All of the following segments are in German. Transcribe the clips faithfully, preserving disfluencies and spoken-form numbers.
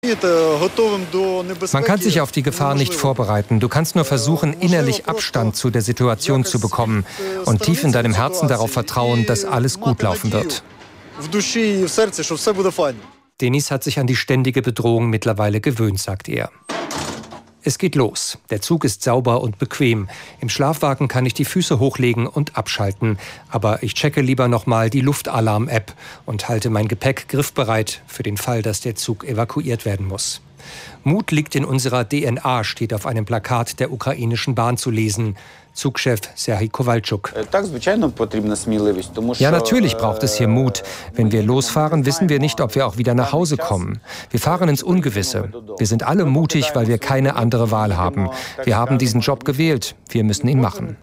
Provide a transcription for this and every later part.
Man kann sich auf die Gefahr nicht vorbereiten. Du kannst nur versuchen, innerlich Abstand zu der Situation zu bekommen und tief in deinem Herzen darauf vertrauen, dass alles gut laufen wird. Denis hat sich an die ständige Bedrohung mittlerweile gewöhnt, sagt er. Es geht los. Der Zug ist sauber und bequem. Im Schlafwagen kann ich die Füße hochlegen und abschalten. Aber ich checke lieber nochmal die Luftalarm-App und halte mein Gepäck griffbereit für den Fall, dass der Zug evakuiert werden muss. Mut liegt in unserer D N A, steht auf einem Plakat der ukrainischen Bahn zu lesen. Zugchef Serhij Kowalczuk. Ja, natürlich braucht es hier Mut. Wenn wir losfahren, wissen wir nicht, ob wir auch wieder nach Hause kommen. Wir fahren ins Ungewisse. Wir sind alle mutig, weil wir keine andere Wahl haben. Wir haben diesen Job gewählt. Wir müssen ihn machen.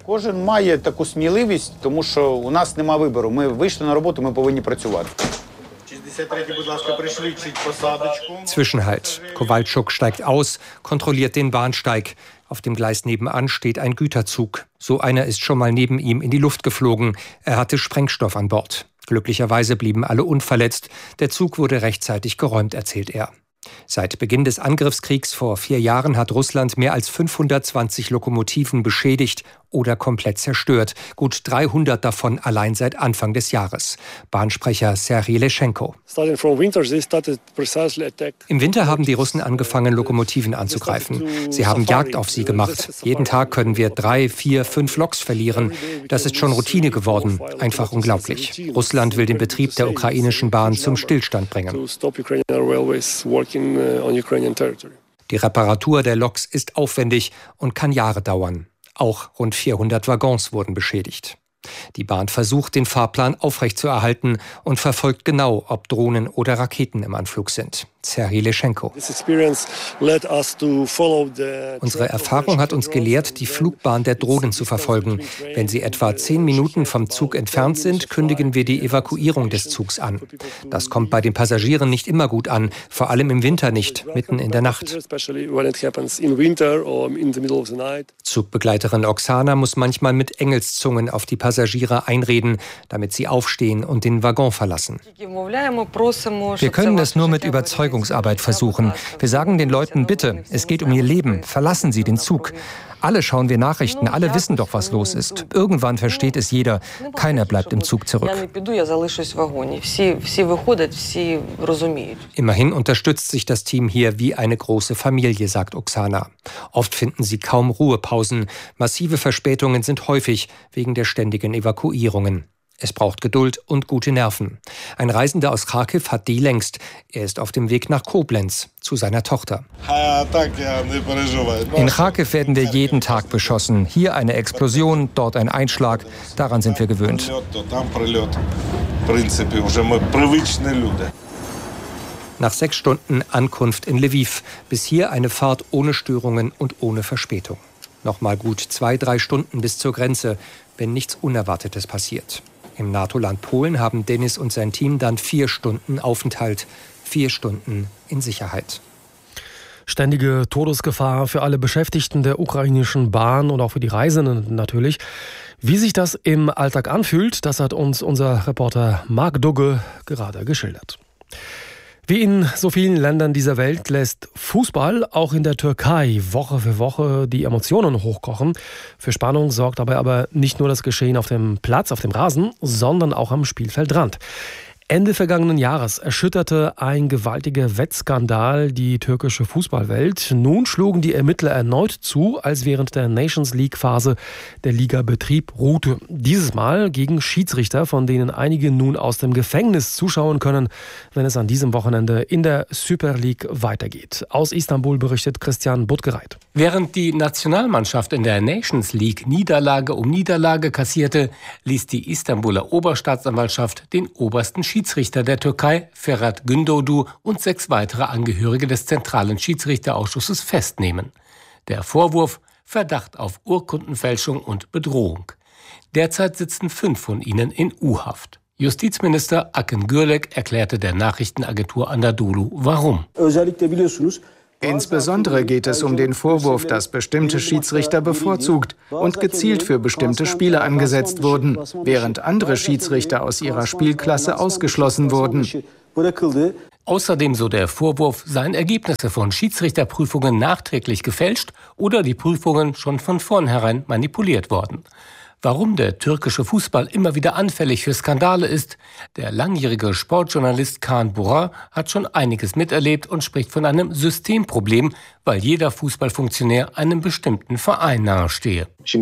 Zwischenhalt. Kowalczuk steigt aus, kontrolliert den Bahnsteig. Auf dem Gleis nebenan steht ein Güterzug. So einer ist schon mal neben ihm in die Luft geflogen. Er hatte Sprengstoff an Bord. Glücklicherweise blieben alle unverletzt. Der Zug wurde rechtzeitig geräumt, erzählt er. Seit Beginn des Angriffskriegs vor vier Jahren hat Russland mehr als fünfhundertzwanzig Lokomotiven beschädigt oder komplett zerstört. Gut dreihundert davon allein seit Anfang des Jahres. Bahnsprecher Serhij Leschenko. Im Winter haben die Russen angefangen, Lokomotiven anzugreifen. Sie haben Jagd auf sie gemacht. Jeden Tag können wir drei, vier, fünf Loks verlieren. Das ist schon Routine geworden. Einfach unglaublich. Russland will den Betrieb der ukrainischen Bahn zum Stillstand bringen. Die Reparatur der Loks ist aufwendig und kann Jahre dauern. Auch rund vierhundert Waggons wurden beschädigt. Die Bahn versucht, den Fahrplan aufrechtzuerhalten und verfolgt genau, ob Drohnen oder Raketen im Anflug sind. Serhij Leschenko. Unsere Erfahrung hat uns gelehrt, die Flugbahn der Drohnen zu verfolgen. Wenn sie etwa zehn Minuten vom Zug entfernt sind, kündigen wir die Evakuierung des Zugs an. Das kommt bei den Passagieren nicht immer gut an, vor allem im Winter nicht, mitten in der Nacht. Zugbegleiterin Oksana muss manchmal mit Engelszungen auf die Passagiere einreden, damit sie aufstehen und den Waggon verlassen. Wir können es nur mit Überzeugungsarbeit versuchen. Wir sagen den Leuten, bitte, es geht um ihr Leben, verlassen Sie den Zug. Alle schauen wir Nachrichten, alle wissen doch, was los ist. Irgendwann versteht es jeder. Keiner bleibt im Zug zurück. Immerhin unterstützt sich das Team hier wie eine große Familie, sagt Oksana. Oft finden sie kaum Ruhepausen. Massive Verspätungen sind häufig wegen der ständigen Evakuierungen. Es braucht Geduld und gute Nerven. Ein Reisender aus Charkiw hat die längst. Er ist auf dem Weg nach Koblenz zu seiner Tochter. In Charkiw werden wir jeden Tag beschossen. Hier eine Explosion, dort ein Einschlag. Daran sind wir gewöhnt. Nach sechs Stunden Ankunft in Lwiw. Bis hier eine Fahrt ohne Störungen und ohne Verspätung. Nochmal gut zwei, drei Stunden bis zur Grenze, wenn nichts Unerwartetes passiert. Im NATO-Land Polen haben Denis und sein Team dann vier Stunden Aufenthalt, vier Stunden in Sicherheit. Ständige Todesgefahr für alle Beschäftigten der ukrainischen Bahn und auch für die Reisenden natürlich. Wie sich das im Alltag anfühlt, das hat uns unser Reporter Marc Dugge gerade geschildert. Wie in so vielen Ländern dieser Welt lässt Fußball auch in der Türkei Woche für Woche die Emotionen hochkochen. Für Spannung sorgt dabei aber nicht nur das Geschehen auf dem Platz, auf dem Rasen, sondern auch am Spielfeldrand. Ende vergangenen Jahres erschütterte ein gewaltiger Wettskandal die türkische Fußballwelt. Nun schlugen die Ermittler erneut zu, als während der Nations League-Phase der Ligabetrieb ruhte. Dieses Mal gegen Schiedsrichter, von denen einige nun aus dem Gefängnis zuschauen können, wenn es an diesem Wochenende in der Super League weitergeht. Aus Istanbul berichtet Christian Buttgereit. Während die Nationalmannschaft in der Nations League Niederlage um Niederlage kassierte, ließ die Istanbuler Oberstaatsanwaltschaft den obersten Schiedsrichter der Türkei, Ferhat Gündoğdu, und sechs weitere Angehörige des zentralen Schiedsrichterausschusses festnehmen. Der Vorwurf: Verdacht auf Urkundenfälschung und Bedrohung. Derzeit sitzen fünf von ihnen in U-Haft. Justizminister Akın Gürlek erklärte der Nachrichtenagentur Anadolu, warum. Insbesondere geht es um den Vorwurf, dass bestimmte Schiedsrichter bevorzugt und gezielt für bestimmte Spiele angesetzt wurden, während andere Schiedsrichter aus ihrer Spielklasse ausgeschlossen wurden. Außerdem, so der Vorwurf, seien Ergebnisse von Schiedsrichterprüfungen nachträglich gefälscht oder die Prüfungen schon von vornherein manipuliert worden. Warum der türkische Fußball immer wieder anfällig für Skandale ist? Der langjährige Sportjournalist Kaan Burak hat schon einiges miterlebt und spricht von einem Systemproblem, weil jeder Fußballfunktionär einem bestimmten Verein nahestehe.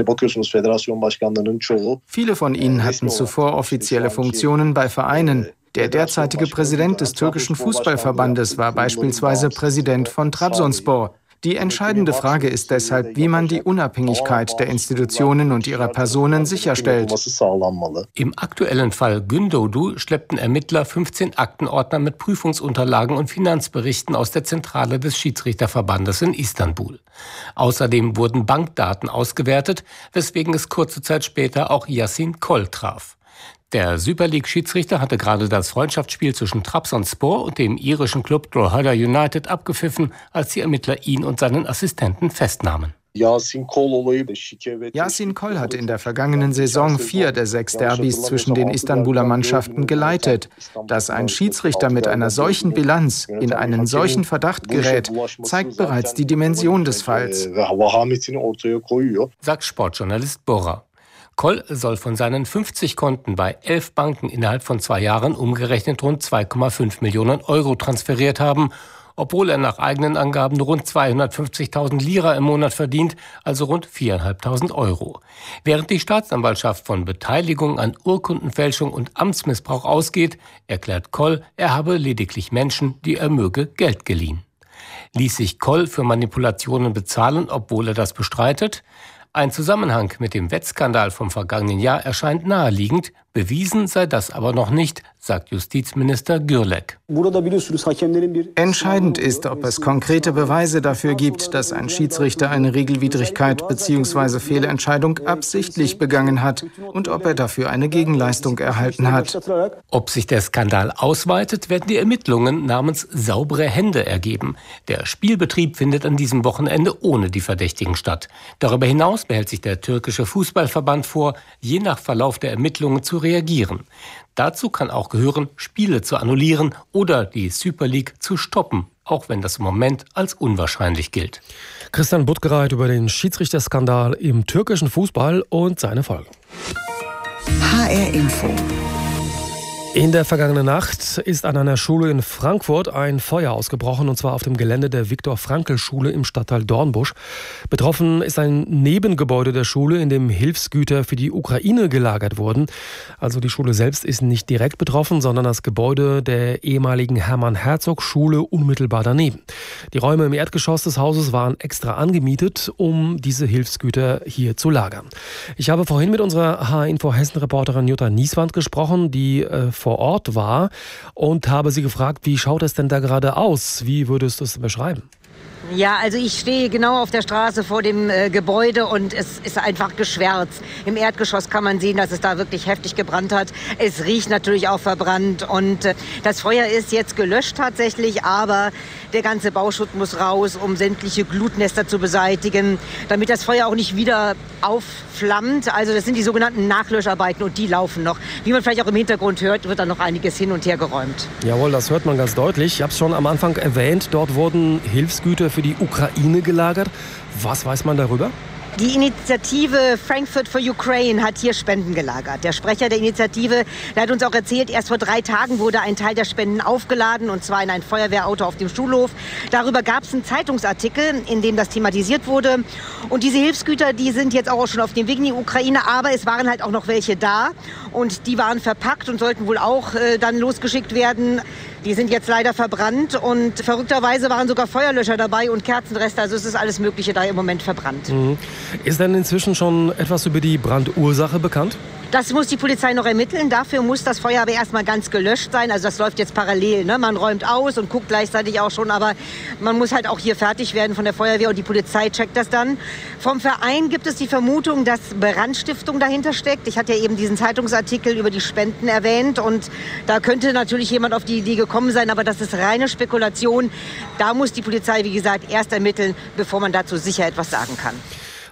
Viele von ihnen hatten zuvor offizielle Funktionen bei Vereinen. Der derzeitige Präsident des türkischen Fußballverbandes war beispielsweise Präsident von Trabzonspor. Die entscheidende Frage ist deshalb, wie man die Unabhängigkeit der Institutionen und ihrer Personen sicherstellt. Im aktuellen Fall Gündoğdu schleppten Ermittler fünfzehn Aktenordner mit Prüfungsunterlagen und Finanzberichten aus der Zentrale des Schiedsrichterverbandes in Istanbul. Außerdem wurden Bankdaten ausgewertet, weswegen es kurze Zeit später auch Yasin Kol traf. Der Super League-Schiedsrichter hatte gerade das Freundschaftsspiel zwischen Trabzonspor und dem irischen Club Drogheda United abgepfiffen, als die Ermittler ihn und seinen Assistenten festnahmen. Yasin Kol hat in der vergangenen Saison vier der sechs Derbys zwischen den Istanbuler Mannschaften geleitet. Dass ein Schiedsrichter mit einer solchen Bilanz in einen solchen Verdacht gerät, zeigt bereits die Dimension des Falls, sagt Sportjournalist Bora. Kol soll von seinen fünfzig Konten bei elf Banken innerhalb von zwei Jahren umgerechnet rund zwei Komma fünf Millionen Euro transferiert haben, obwohl er nach eigenen Angaben nur rund zweihundertfünfzigtausend Lira im Monat verdient, also rund viertausendfünfhundert Euro. Während die Staatsanwaltschaft von Beteiligung an Urkundenfälschung und Amtsmissbrauch ausgeht, erklärt Kol, er habe lediglich Menschen, die er möge, Geld geliehen. Ließ sich Kol für Manipulationen bezahlen, obwohl er das bestreitet? Ein Zusammenhang mit dem Wettskandal vom vergangenen Jahr erscheint naheliegend, bewiesen sei das aber noch nicht, sagt Justizminister Gürlek. Entscheidend ist, ob es konkrete Beweise dafür gibt, dass ein Schiedsrichter eine Regelwidrigkeit bzw. Fehlentscheidung absichtlich begangen hat und ob er dafür eine Gegenleistung erhalten hat. Ob sich der Skandal ausweitet, werden die Ermittlungen namens saubere Hände ergeben. Der Spielbetrieb findet an diesem Wochenende ohne die Verdächtigen statt. Darüber hinaus behält sich der türkische Fußballverband vor, je nach Verlauf der Ermittlungen zu reagieren. Dazu kann auch gehören, Spiele zu annullieren oder die Super League zu stoppen, auch wenn das im Moment als unwahrscheinlich gilt. Christian Buttgereit über den Schiedsrichterskandal im türkischen Fußball und seine Folgen. H R Info. In der vergangenen Nacht ist an einer Schule in Frankfurt ein Feuer ausgebrochen, und zwar auf dem Gelände der Viktor-Frankl-Schule im Stadtteil Dornbusch. Betroffen ist ein Nebengebäude der Schule, in dem Hilfsgüter für die Ukraine gelagert wurden. Also die Schule selbst ist nicht direkt betroffen, sondern das Gebäude der ehemaligen Hermann-Herzog-Schule unmittelbar daneben. Die Räume im Erdgeschoss des Hauses waren extra angemietet, um diese Hilfsgüter hier zu lagern. Ich habe vorhin mit unserer H R-Info Hessen-Reporterin Jutta Nieswand gesprochen, die äh, vor Ort war, und habe sie gefragt, wie schaut es denn da gerade aus? Wie würdest du es beschreiben? Ja, also ich stehe genau auf der Straße vor dem äh, Gebäude und es ist einfach geschwärzt. Im Erdgeschoss kann man sehen, dass es da wirklich heftig gebrannt hat. Es riecht natürlich auch verbrannt und äh, das Feuer ist jetzt gelöscht tatsächlich, aber der ganze Bauschutt muss raus, um sämtliche Glutnester zu beseitigen, damit das Feuer auch nicht wieder aufflammt. Also das sind die sogenannten Nachlöscharbeiten und die laufen noch. Wie man vielleicht auch im Hintergrund hört, wird da noch einiges hin und her geräumt. Jawohl, das hört man ganz deutlich. Ich habe es schon am Anfang erwähnt, dort wurden Hilfsgüter für die Ukraine gelagert. Was weiß man darüber? Die Initiative Frankfurt for Ukraine hat hier Spenden gelagert. Der Sprecher der Initiative, der hat uns auch erzählt, erst vor drei Tagen wurde ein Teil der Spenden aufgeladen, und zwar in ein Feuerwehrauto auf dem Schulhof. Darüber gab es einen Zeitungsartikel, in dem das thematisiert wurde. Und diese Hilfsgüter, die sind jetzt auch schon auf dem Weg in die Ukraine, aber es waren halt auch noch welche da. Und die waren verpackt und sollten wohl auch äh, dann losgeschickt werden. Die sind jetzt leider verbrannt und verrückterweise waren sogar Feuerlöscher dabei und Kerzenreste. Also es ist alles Mögliche da im Moment verbrannt. Mhm. Ist denn inzwischen schon etwas über die Brandursache bekannt? Das muss die Polizei noch ermitteln. Dafür muss das Feuer aber erstmal ganz gelöscht sein. Also das läuft jetzt parallel. Ne? Man räumt aus und guckt gleichzeitig auch schon. Aber man muss halt auch hier fertig werden von der Feuerwehr und die Polizei checkt das dann. Vom Verein gibt es die Vermutung, dass Brandstiftung dahinter steckt. Ich hatte ja eben diesen Zeitungsartikel über die Spenden erwähnt. Und da könnte natürlich jemand auf die Idee gekommen sein. Aber das ist reine Spekulation. Da muss die Polizei, wie gesagt, erst ermitteln, bevor man dazu sicher etwas sagen kann.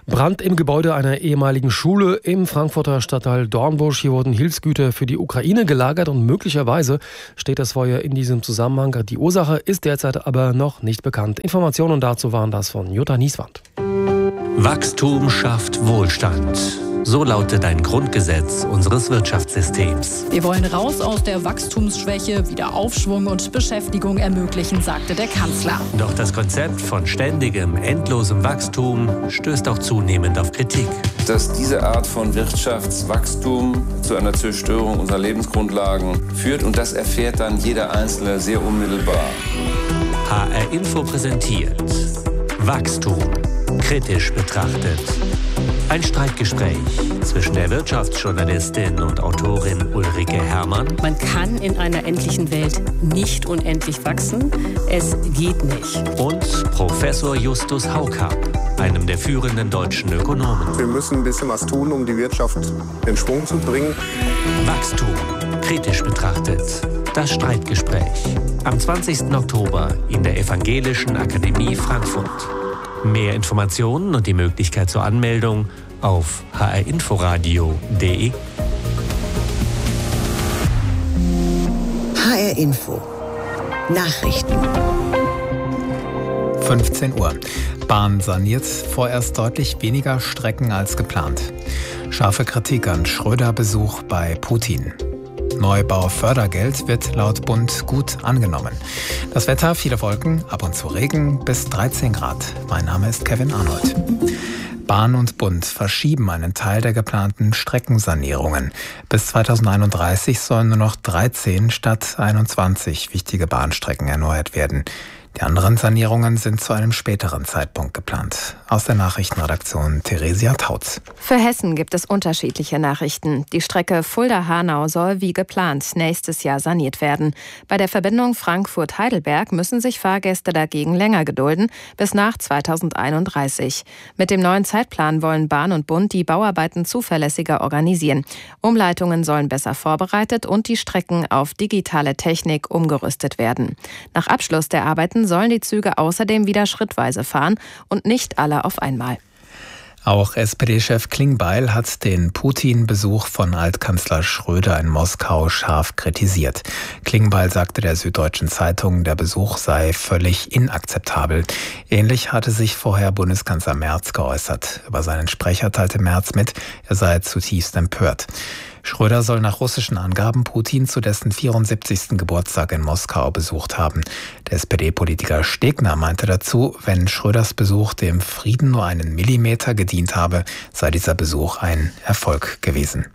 Brand im Gebäude einer ehemaligen Schule im Frankfurter Stadtteil Dornbusch. Hier wurden Hilfsgüter für die Ukraine gelagert und möglicherweise steht das Feuer in diesem Zusammenhang. Die Ursache ist derzeit aber noch nicht bekannt. Informationen dazu waren das von Jutta Nieswand. Wachstum schafft Wohlstand. So lautet ein Grundgesetz unseres Wirtschaftssystems. Wir wollen raus aus der Wachstumsschwäche, wieder Aufschwung und Beschäftigung ermöglichen, sagte der Kanzler. Doch das Konzept von ständigem, endlosem Wachstum stößt auch zunehmend auf Kritik. Dass diese Art von Wirtschaftswachstum zu einer Zerstörung unserer Lebensgrundlagen führt, und das erfährt dann jeder Einzelne sehr unmittelbar. H R Info präsentiert Wachstum kritisch betrachtet. Ein Streitgespräch zwischen der Wirtschaftsjournalistin und Autorin Ulrike Herrmann. Man kann in einer endlichen Welt nicht unendlich wachsen. Es geht nicht. Und Professor Justus Haukapp, einem der führenden deutschen Ökonomen. Wir müssen ein bisschen was tun, um die Wirtschaft in Schwung zu bringen. Wachstum kritisch betrachtet. Das Streitgespräch. Am zwanzigsten Oktober in der Evangelischen Akademie Frankfurt. Mehr Informationen und die Möglichkeit zur Anmeldung auf h r inforadio punkt d e. H R Info Nachrichten. fünfzehn Uhr. Bahn saniert vorerst deutlich weniger Strecken als geplant. Scharfe Kritik an Schröder-Besuch bei Putin. Neubaufördergeld wird laut Bund gut angenommen. Das Wetter, viele Wolken, ab und zu Regen, bis dreizehn Grad. Mein Name ist Kevin Arnold. Bahn und Bund verschieben einen Teil der geplanten Streckensanierungen. Bis zweitausendeinunddreißig sollen nur noch dreizehn statt einundzwanzig wichtige Bahnstrecken erneuert werden. Die anderen Sanierungen sind zu einem späteren Zeitpunkt geplant. Aus der Nachrichtenredaktion Theresia Tautz. Für Hessen gibt es unterschiedliche Nachrichten. Die Strecke Fulda-Hanau soll wie geplant nächstes Jahr saniert werden. Bei der Verbindung Frankfurt-Heidelberg müssen sich Fahrgäste dagegen länger gedulden, bis nach zweitausendeinunddreißig. Mit dem neuen Zeitplan wollen Bahn und Bund die Bauarbeiten zuverlässiger organisieren. Umleitungen sollen besser vorbereitet und die Strecken auf digitale Technik umgerüstet werden. Nach Abschluss der Arbeiten sollen die Züge außerdem wieder schrittweise fahren und nicht alle auf einmal. Auch S P D-Chef Klingbeil hat den Putin-Besuch von Altkanzler Schröder in Moskau scharf kritisiert. Klingbeil sagte der Süddeutschen Zeitung, der Besuch sei völlig inakzeptabel. Ähnlich hatte sich vorher Bundeskanzler Merz geäußert. Über seinen Sprecher teilte Merz mit, er sei zutiefst empört. Schröder soll nach russischen Angaben Putin zu dessen vierundsiebzigsten Geburtstag in Moskau besucht haben. Der S P D-Politiker Stegner meinte dazu, wenn Schröders Besuch dem Frieden nur einen Millimeter gedient habe, sei dieser Besuch ein Erfolg gewesen.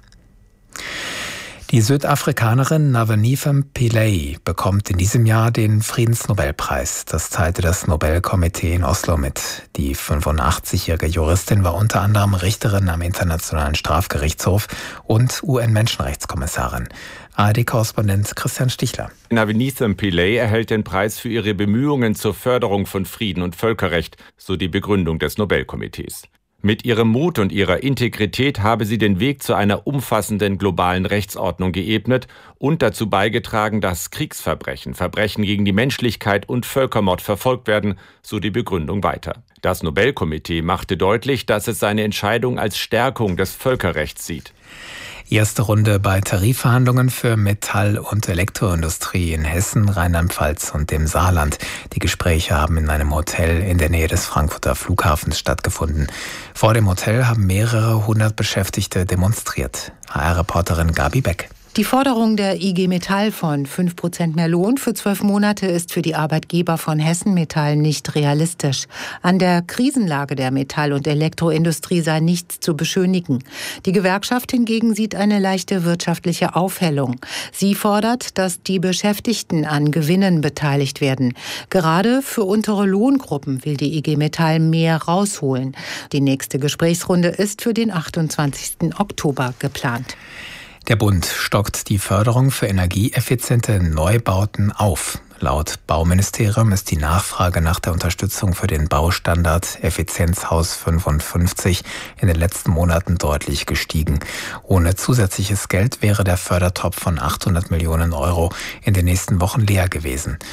Die Südafrikanerin Navanithem Pillay bekommt in diesem Jahr den Friedensnobelpreis. Das teilte das Nobelkomitee in Oslo mit. Die fünfundachtzig-jährige Juristin war unter anderem Richterin am Internationalen Strafgerichtshof und U N-Menschenrechtskommissarin. A R D-Korrespondent Christian Stichler. Navanithem Pillay erhält den Preis für ihre Bemühungen zur Förderung von Frieden und Völkerrecht, so die Begründung des Nobelkomitees. Mit ihrem Mut und ihrer Integrität habe sie den Weg zu einer umfassenden globalen Rechtsordnung geebnet und dazu beigetragen, dass Kriegsverbrechen, Verbrechen gegen die Menschlichkeit und Völkermord verfolgt werden, so die Begründung weiter. Das Nobelkomitee machte deutlich, dass es seine Entscheidung als Stärkung des Völkerrechts sieht. Erste Runde bei Tarifverhandlungen für Metall- und Elektroindustrie in Hessen, Rheinland-Pfalz und dem Saarland. Die Gespräche haben in einem Hotel in der Nähe des Frankfurter Flughafens stattgefunden. Vor dem Hotel haben mehrere hundert Beschäftigte demonstriert. H R-Reporterin Gabi Beck. Die Forderung der I G Metall von fünf Prozent mehr Lohn für zwölf Monate ist für die Arbeitgeber von Hessen Metall nicht realistisch. An der Krisenlage der Metall- und Elektroindustrie sei nichts zu beschönigen. Die Gewerkschaft hingegen sieht eine leichte wirtschaftliche Aufhellung. Sie fordert, dass die Beschäftigten an Gewinnen beteiligt werden. Gerade für untere Lohngruppen will die I G Metall mehr rausholen. Die nächste Gesprächsrunde ist für den achtundzwanzigsten Oktober geplant. Der Bund stockt die Förderung für energieeffiziente Neubauten auf. Laut Bauministerium ist die Nachfrage nach der Unterstützung für den Baustandard Effizienzhaus fünfundfünfzig in den letzten Monaten deutlich gestiegen. Ohne zusätzliches Geld wäre der Fördertopf von achthundert Millionen Euro in den nächsten Wochen leer gewesen.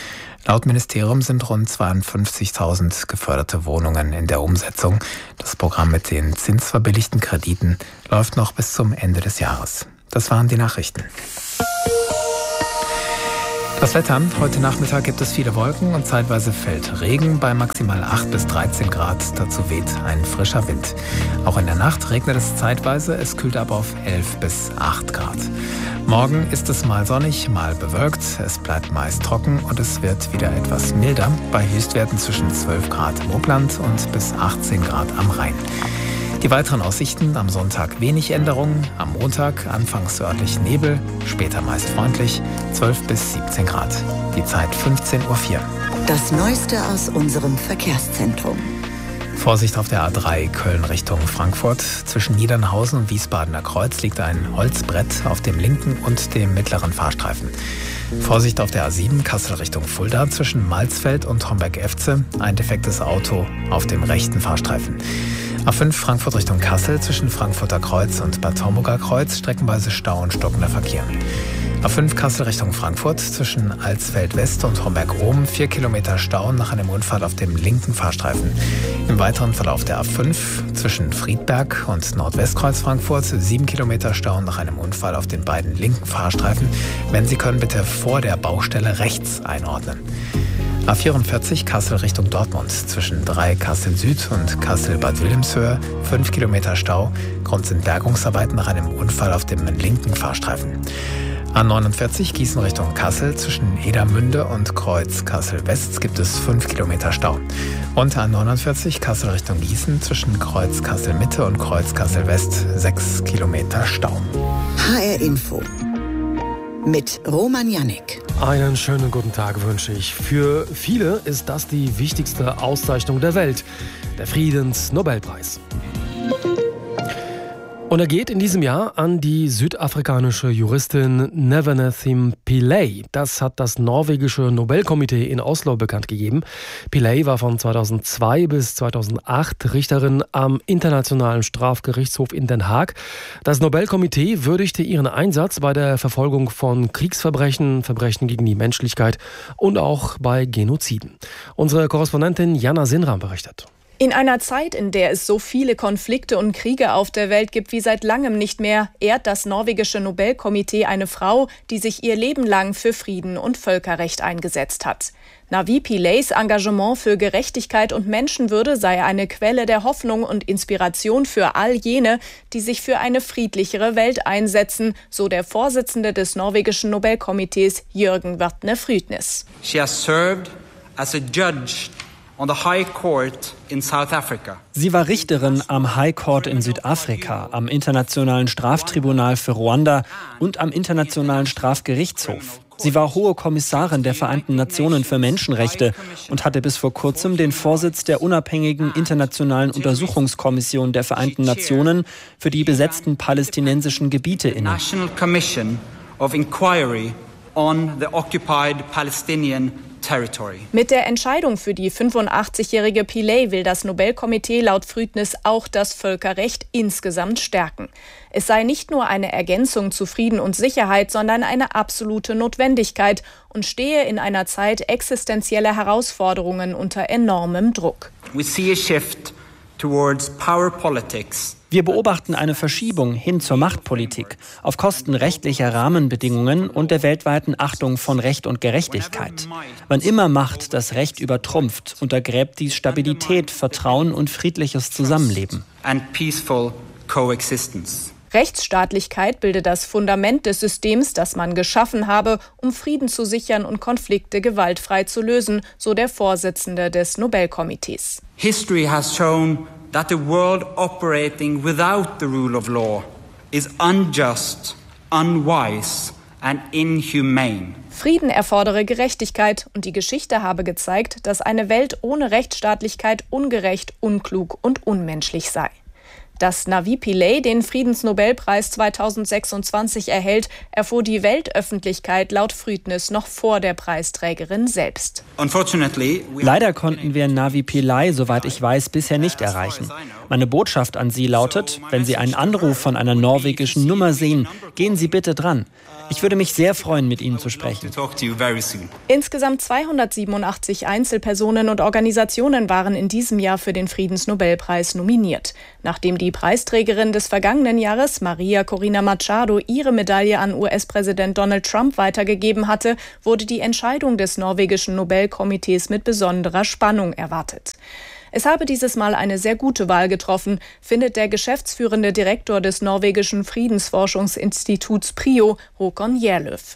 Laut Ministerium sind rund zweiundfünfzigtausend geförderte Wohnungen in der Umsetzung. Das Programm mit den zinsverbilligten Krediten läuft noch bis zum Ende des Jahres. Das waren die Nachrichten. Das Wetter. Heute Nachmittag gibt es viele Wolken und zeitweise fällt Regen bei maximal acht bis dreizehn Grad. Dazu weht ein frischer Wind. Auch in der Nacht regnet es zeitweise. Es kühlt ab auf elf bis acht Grad. Morgen ist es mal sonnig, mal bewölkt. Es bleibt meist trocken und es wird wieder etwas milder. Bei Höchstwerten zwischen zwölf Grad im Oberland und bis achtzehn Grad am Rhein. Die weiteren Aussichten: am Sonntag wenig Änderungen, am Montag anfangs örtlich Nebel, später meist freundlich, zwölf bis siebzehn Grad. Die Zeit fünfzehn Uhr vier. Das Neueste aus unserem Verkehrszentrum. Vorsicht auf der A drei Köln Richtung Frankfurt. Zwischen Niedernhausen und Wiesbadener Kreuz liegt ein Holzbrett auf dem linken und dem mittleren Fahrstreifen. Vorsicht auf der A sieben Kassel Richtung Fulda. Zwischen Malzfeld und Homberg-Efze ein defektes Auto auf dem rechten Fahrstreifen. A fünf Frankfurt Richtung Kassel zwischen Frankfurter Kreuz und Bad Homburger Kreuz streckenweise Stau und stockender Verkehr. A fünf Kassel Richtung Frankfurt zwischen Alsfeld West und Homberg-Ohm vier Kilometer Stau nach einem Unfall auf dem linken Fahrstreifen. Im weiteren Verlauf der A fünf zwischen Friedberg und Nordwestkreuz Frankfurt sieben Kilometer Stau nach einem Unfall auf den beiden linken Fahrstreifen. Wenn Sie können, bitte vor der Baustelle rechts einordnen. A vierundvierzig Kassel Richtung Dortmund zwischen drei Kassel Süd und Kassel Bad Wilhelmshöhe fünf Kilometer Stau. Grund sind Bergungsarbeiten nach einem Unfall auf dem linken Fahrstreifen. A neunundvierzig Gießen Richtung Kassel zwischen Edermünde und Kreuz Kassel West gibt es fünf Kilometer Stau. Und A neunundvierzig Kassel Richtung Gießen zwischen Kreuz Kassel Mitte und Kreuz Kassel West sechs Kilometer Stau. H R Info mit Roman Jannik. Einen schönen guten Tag wünsche ich. Für viele ist das die wichtigste Auszeichnung der Welt, der Friedensnobelpreis. Und er geht in diesem Jahr an die südafrikanische Juristin Nevanethem Pillay. Das hat das norwegische Nobelkomitee in Oslo bekannt gegeben. Pillay war von zweitausendzwei bis zweitausendacht Richterin am Internationalen Strafgerichtshof in Den Haag. Das Nobelkomitee würdigte ihren Einsatz bei der Verfolgung von Kriegsverbrechen, Verbrechen gegen die Menschlichkeit und auch bei Genoziden. Unsere Korrespondentin Jana Sinram berichtet. In einer Zeit, in der es so viele Konflikte und Kriege auf der Welt gibt wie seit langem nicht mehr, ehrt das norwegische Nobelkomitee eine Frau, die sich ihr Leben lang für Frieden und Völkerrecht eingesetzt hat. Navi Pillays Engagement für Gerechtigkeit und Menschenwürde sei eine Quelle der Hoffnung und Inspiration für all jene, die sich für eine friedlichere Welt einsetzen, so der Vorsitzende des norwegischen Nobelkomitees Jørgen Vatne Frydnes. She has served as a judge on the High Court in South Africa. Sie war Richterin am High Court in Südafrika, am Internationalen Straftribunal für Ruanda und am Internationalen Strafgerichtshof. Sie war Hohe Kommissarin der Vereinten Nationen für Menschenrechte und hatte bis vor kurzem den Vorsitz der unabhängigen Internationalen Untersuchungskommission der Vereinten Nationen für die besetzten palästinensischen Gebiete inne. National Commission of Inquiry on the occupied Palestinian Territory. Mit der Entscheidung für die fünfundachtzigjährige Pillay will das Nobelkomitee laut Frydnes auch das Völkerrecht insgesamt stärken. Es sei nicht nur eine Ergänzung zu Frieden und Sicherheit, sondern eine absolute Notwendigkeit und stehe in einer Zeit existenzieller Herausforderungen unter enormem Druck. We see a shift towards power politics. Wir beobachten eine Verschiebung hin zur Machtpolitik auf Kosten rechtlicher Rahmenbedingungen und der weltweiten Achtung von Recht und Gerechtigkeit. Wann immer Macht das Recht übertrumpft, untergräbt dies Stabilität, Vertrauen und friedliches Zusammenleben. And peaceful coexistence. Rechtsstaatlichkeit bilde das Fundament des Systems, das man geschaffen habe, um Frieden zu sichern und Konflikte gewaltfrei zu lösen, so der Vorsitzende des Nobelkomitees. History has shown that a world operating without the rule of law is unjust, unwise and inhumane. Frieden erfordere Gerechtigkeit und die Geschichte habe gezeigt, dass eine Welt ohne Rechtsstaatlichkeit ungerecht, unklug und unmenschlich sei. Dass Navi Pillay den Friedensnobelpreis zweitausendsechsundzwanzig erhält, erfuhr die Weltöffentlichkeit laut Frydnes noch vor der Preisträgerin selbst. Leider konnten wir Navi Pillay, soweit ich weiß, bisher nicht erreichen. Meine Botschaft an Sie lautet, wenn Sie einen Anruf von einer norwegischen Nummer sehen, gehen Sie bitte dran. Ich würde mich sehr freuen, mit Ihnen zu sprechen. Insgesamt zweihundertsiebenundachtzig Einzelpersonen und Organisationen waren in diesem Jahr für den Friedensnobelpreis nominiert. Nachdem die Preisträgerin des vergangenen Jahres, Maria Corina Machado, ihre Medaille an U S-Präsident Donald Trump weitergegeben hatte, wurde die Entscheidung des norwegischen Nobelkomitees mit besonderer Spannung erwartet. Es habe dieses Mal eine sehr gute Wahl getroffen, findet der geschäftsführende Direktor des norwegischen Friedensforschungsinstituts PRIO, Håkon Gjerløv.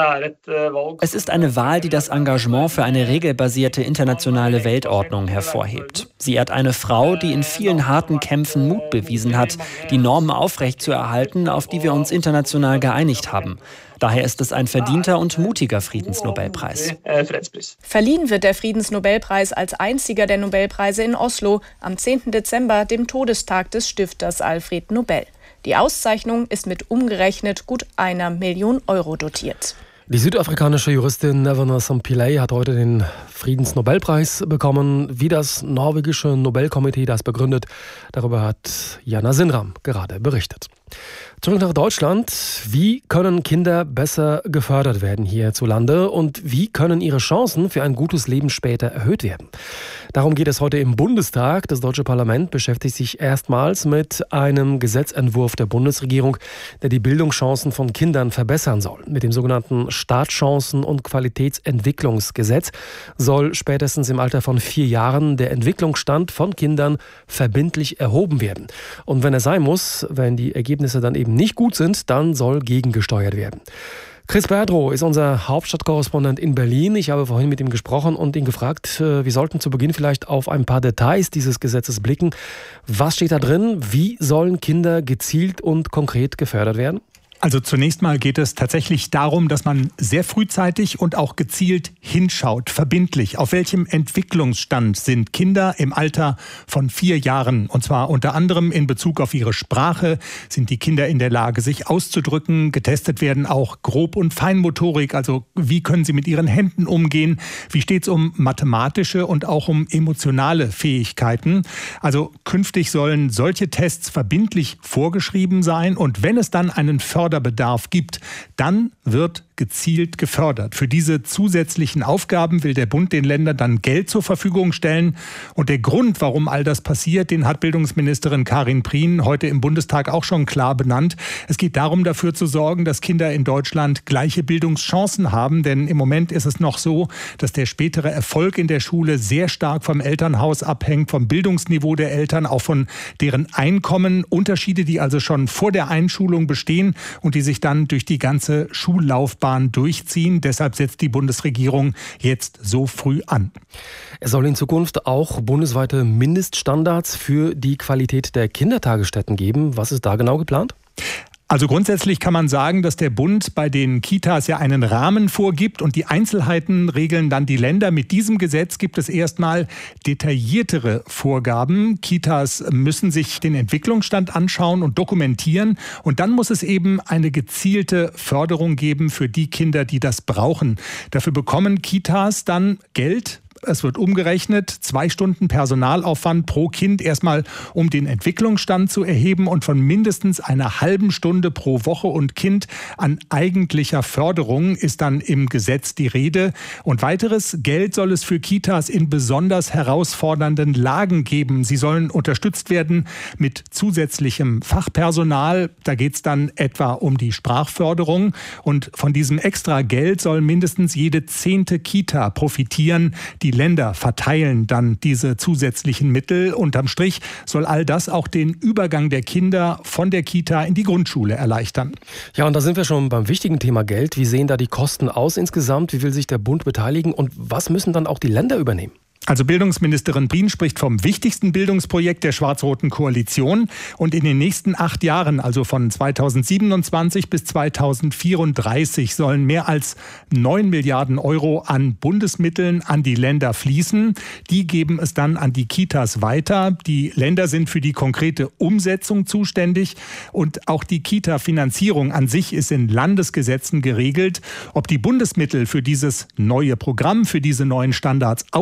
Es ist eine Wahl, die das Engagement für eine regelbasierte internationale Weltordnung hervorhebt. Sie ehrt eine Frau, die in vielen harten Kämpfen Mut bewiesen hat, die Normen aufrechtzuerhalten, auf die wir uns international geeinigt haben. Daher ist es ein verdienter und mutiger Friedensnobelpreis. Verliehen wird der Friedensnobelpreis als einziger der Nobelpreise in Oslo am zehnten Dezember, dem Todestag des Stifters Alfred Nobel. Die Auszeichnung ist mit umgerechnet gut einer Million Euro dotiert. Die südafrikanische Juristin Nevena Pillay hat heute den Friedensnobelpreis bekommen. Wie das norwegische Nobelkomitee das begründet, darüber hat Jana Sinram gerade berichtet. Zurück nach Deutschland. Wie können Kinder besser gefördert werden hierzulande und wie können ihre Chancen für ein gutes Leben später erhöht werden? Darum geht es heute im Bundestag. Das Deutsche Parlament beschäftigt sich erstmals mit einem Gesetzentwurf der Bundesregierung, der die Bildungschancen von Kindern verbessern soll. Mit dem sogenannten Startchancen- und Qualitätsentwicklungsgesetz soll spätestens im Alter von vier Jahren der Entwicklungsstand von Kindern verbindlich erhoben werden. Und wenn es sein muss, wenn die Ergebnisse dann eben nicht gut sind, dann soll gegengesteuert werden. Chris Berdrow ist unser Hauptstadtkorrespondent in Berlin. Ich habe vorhin mit ihm gesprochen und ihn gefragt, wir sollten zu Beginn vielleicht auf ein paar Details dieses Gesetzes blicken. Was steht da drin? Wie sollen Kinder gezielt und konkret gefördert werden? Also zunächst mal geht es tatsächlich darum, dass man sehr frühzeitig und auch gezielt hinschaut, verbindlich, auf welchem Entwicklungsstand sind Kinder im Alter von vier Jahren. Und zwar unter anderem in Bezug auf ihre Sprache. Sind die Kinder in der Lage, sich auszudrücken? Getestet werden auch Grob- und Feinmotorik, also wie können sie mit ihren Händen umgehen? Wie steht es um mathematische und auch um emotionale Fähigkeiten? Also künftig sollen solche Tests verbindlich vorgeschrieben sein. Und wenn es dann einen Förder Bedarf gibt, dann wird gezielt gefördert. Für diese zusätzlichen Aufgaben will der Bund den Ländern dann Geld zur Verfügung stellen. Und der Grund, warum all das passiert, den hat Bildungsministerin Karin Prien heute im Bundestag auch schon klar benannt. Es geht darum, dafür zu sorgen, dass Kinder in Deutschland gleiche Bildungschancen haben. Denn im Moment ist es noch so, dass der spätere Erfolg in der Schule sehr stark vom Elternhaus abhängt, vom Bildungsniveau der Eltern, auch von deren Einkommen. Unterschiede, die also schon vor der Einschulung bestehen und die sich dann durch die ganze Schullaufbahn durchziehen. Deshalb setzt die Bundesregierung jetzt so früh an. Es soll in Zukunft auch bundesweite Mindeststandards für die Qualität der Kindertagesstätten geben. Was ist da genau geplant? Also grundsätzlich kann man sagen, dass der Bund bei den Kitas ja einen Rahmen vorgibt und die Einzelheiten regeln dann die Länder. Mit diesem Gesetz gibt es erstmal detailliertere Vorgaben. Kitas müssen sich den Entwicklungsstand anschauen und dokumentieren. Und dann muss es eben eine gezielte Förderung geben für die Kinder, die das brauchen. Dafür bekommen Kitas dann Geld. Es wird umgerechnet, zwei Stunden Personalaufwand pro Kind erstmal, um den Entwicklungsstand zu erheben und von mindestens einer halben Stunde pro Woche und Kind an eigentlicher Förderung ist dann im Gesetz die Rede. Und weiteres Geld soll es für Kitas in besonders herausfordernden Lagen geben. Sie sollen unterstützt werden mit zusätzlichem Fachpersonal. Da geht es dann etwa um die Sprachförderung. Und von diesem extra Geld soll mindestens jede zehnte Kita profitieren. Die Länder verteilen dann diese zusätzlichen Mittel. Unterm Strich soll all das auch den Übergang der Kinder von der Kita in die Grundschule erleichtern. Ja, und da sind wir schon beim wichtigen Thema Geld. Wie sehen da die Kosten aus insgesamt? Wie will sich der Bund beteiligen? Und was müssen dann auch die Länder übernehmen? Also Bildungsministerin Prien spricht vom wichtigsten Bildungsprojekt der schwarz-roten Koalition. Und in den nächsten acht Jahren, also von zweitausendsiebenundzwanzig bis zweitausendvierunddreißig, sollen mehr als neun Milliarden Euro an Bundesmitteln an die Länder fließen. Die geben es dann an die Kitas weiter. Die Länder sind für die konkrete Umsetzung zuständig. Und auch die Kita-Finanzierung an sich ist in Landesgesetzen geregelt. Ob die Bundesmittel für dieses neue Programm, für diese neuen Standards ausreichen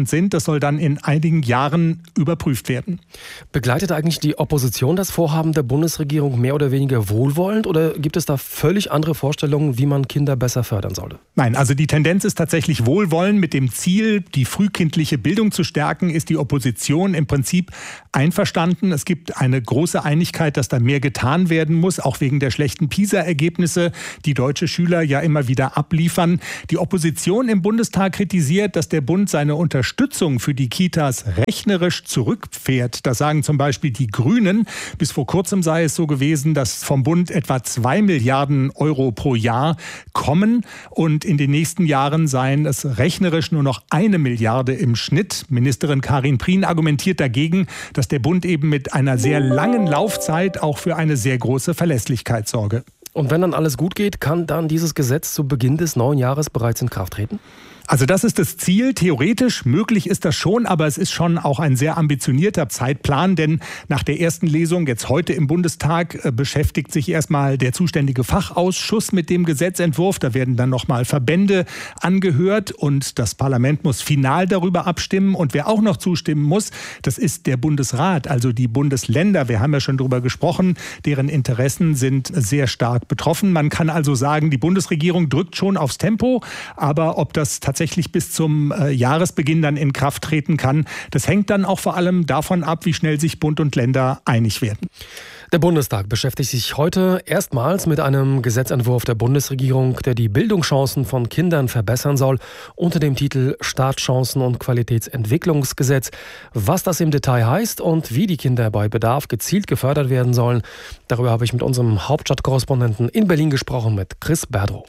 ausreichend sind. Das soll dann in einigen Jahren überprüft werden. Begleitet eigentlich die Opposition das Vorhaben der Bundesregierung mehr oder weniger wohlwollend oder gibt es da völlig andere Vorstellungen, wie man Kinder besser fördern sollte? Nein, also die Tendenz ist tatsächlich wohlwollend. Mit dem Ziel, die frühkindliche Bildung zu stärken, ist die Opposition im Prinzip einverstanden. Es gibt eine große Einigkeit, dass da mehr getan werden muss, auch wegen der schlechten PISA-Ergebnisse, die deutsche Schüler ja immer wieder abliefern. Die Opposition im Bundestag kritisiert, dass der Bund seine Unterstützung für die Kitas rechnerisch zurückfährt. Das sagen zum Beispiel die Grünen. Bis vor kurzem sei es so gewesen, dass vom Bund etwa zwei Milliarden Euro pro Jahr kommen und in den nächsten Jahren seien es rechnerisch nur noch eine Milliarde im Schnitt. Ministerin Karin Prien argumentiert dagegen, dass der Bund eben mit einer sehr langen Laufzeit auch für eine sehr große Verlässlichkeit sorge. Und wenn dann alles gut geht, kann dann dieses Gesetz zu Beginn des neuen Jahres bereits in Kraft treten? Also das ist das Ziel. Theoretisch möglich ist das schon, aber es ist schon auch ein sehr ambitionierter Zeitplan, denn nach der ersten Lesung jetzt heute im Bundestag äh, beschäftigt sich erstmal der zuständige Fachausschuss mit dem Gesetzentwurf. Da werden dann nochmal Verbände angehört und das Parlament muss final darüber abstimmen. Und wer auch noch zustimmen muss, das ist der Bundesrat, also die Bundesländer. Wir haben ja schon darüber gesprochen, deren Interessen sind sehr stark betroffen. Man kann also sagen, die Bundesregierung drückt schon aufs Tempo, aber ob das tatsächlich tatsächlich bis zum äh, Jahresbeginn dann in Kraft treten kann. Das hängt dann auch vor allem davon ab, wie schnell sich Bund und Länder einig werden. Der Bundestag beschäftigt sich heute erstmals mit einem Gesetzentwurf der Bundesregierung, der die Bildungschancen von Kindern verbessern soll, unter dem Titel Startchancen- und Qualitätsentwicklungsgesetz. Was das im Detail heißt und wie die Kinder bei Bedarf gezielt gefördert werden sollen, darüber habe ich mit unserem Hauptstadtkorrespondenten in Berlin gesprochen, mit Chris Berdrow.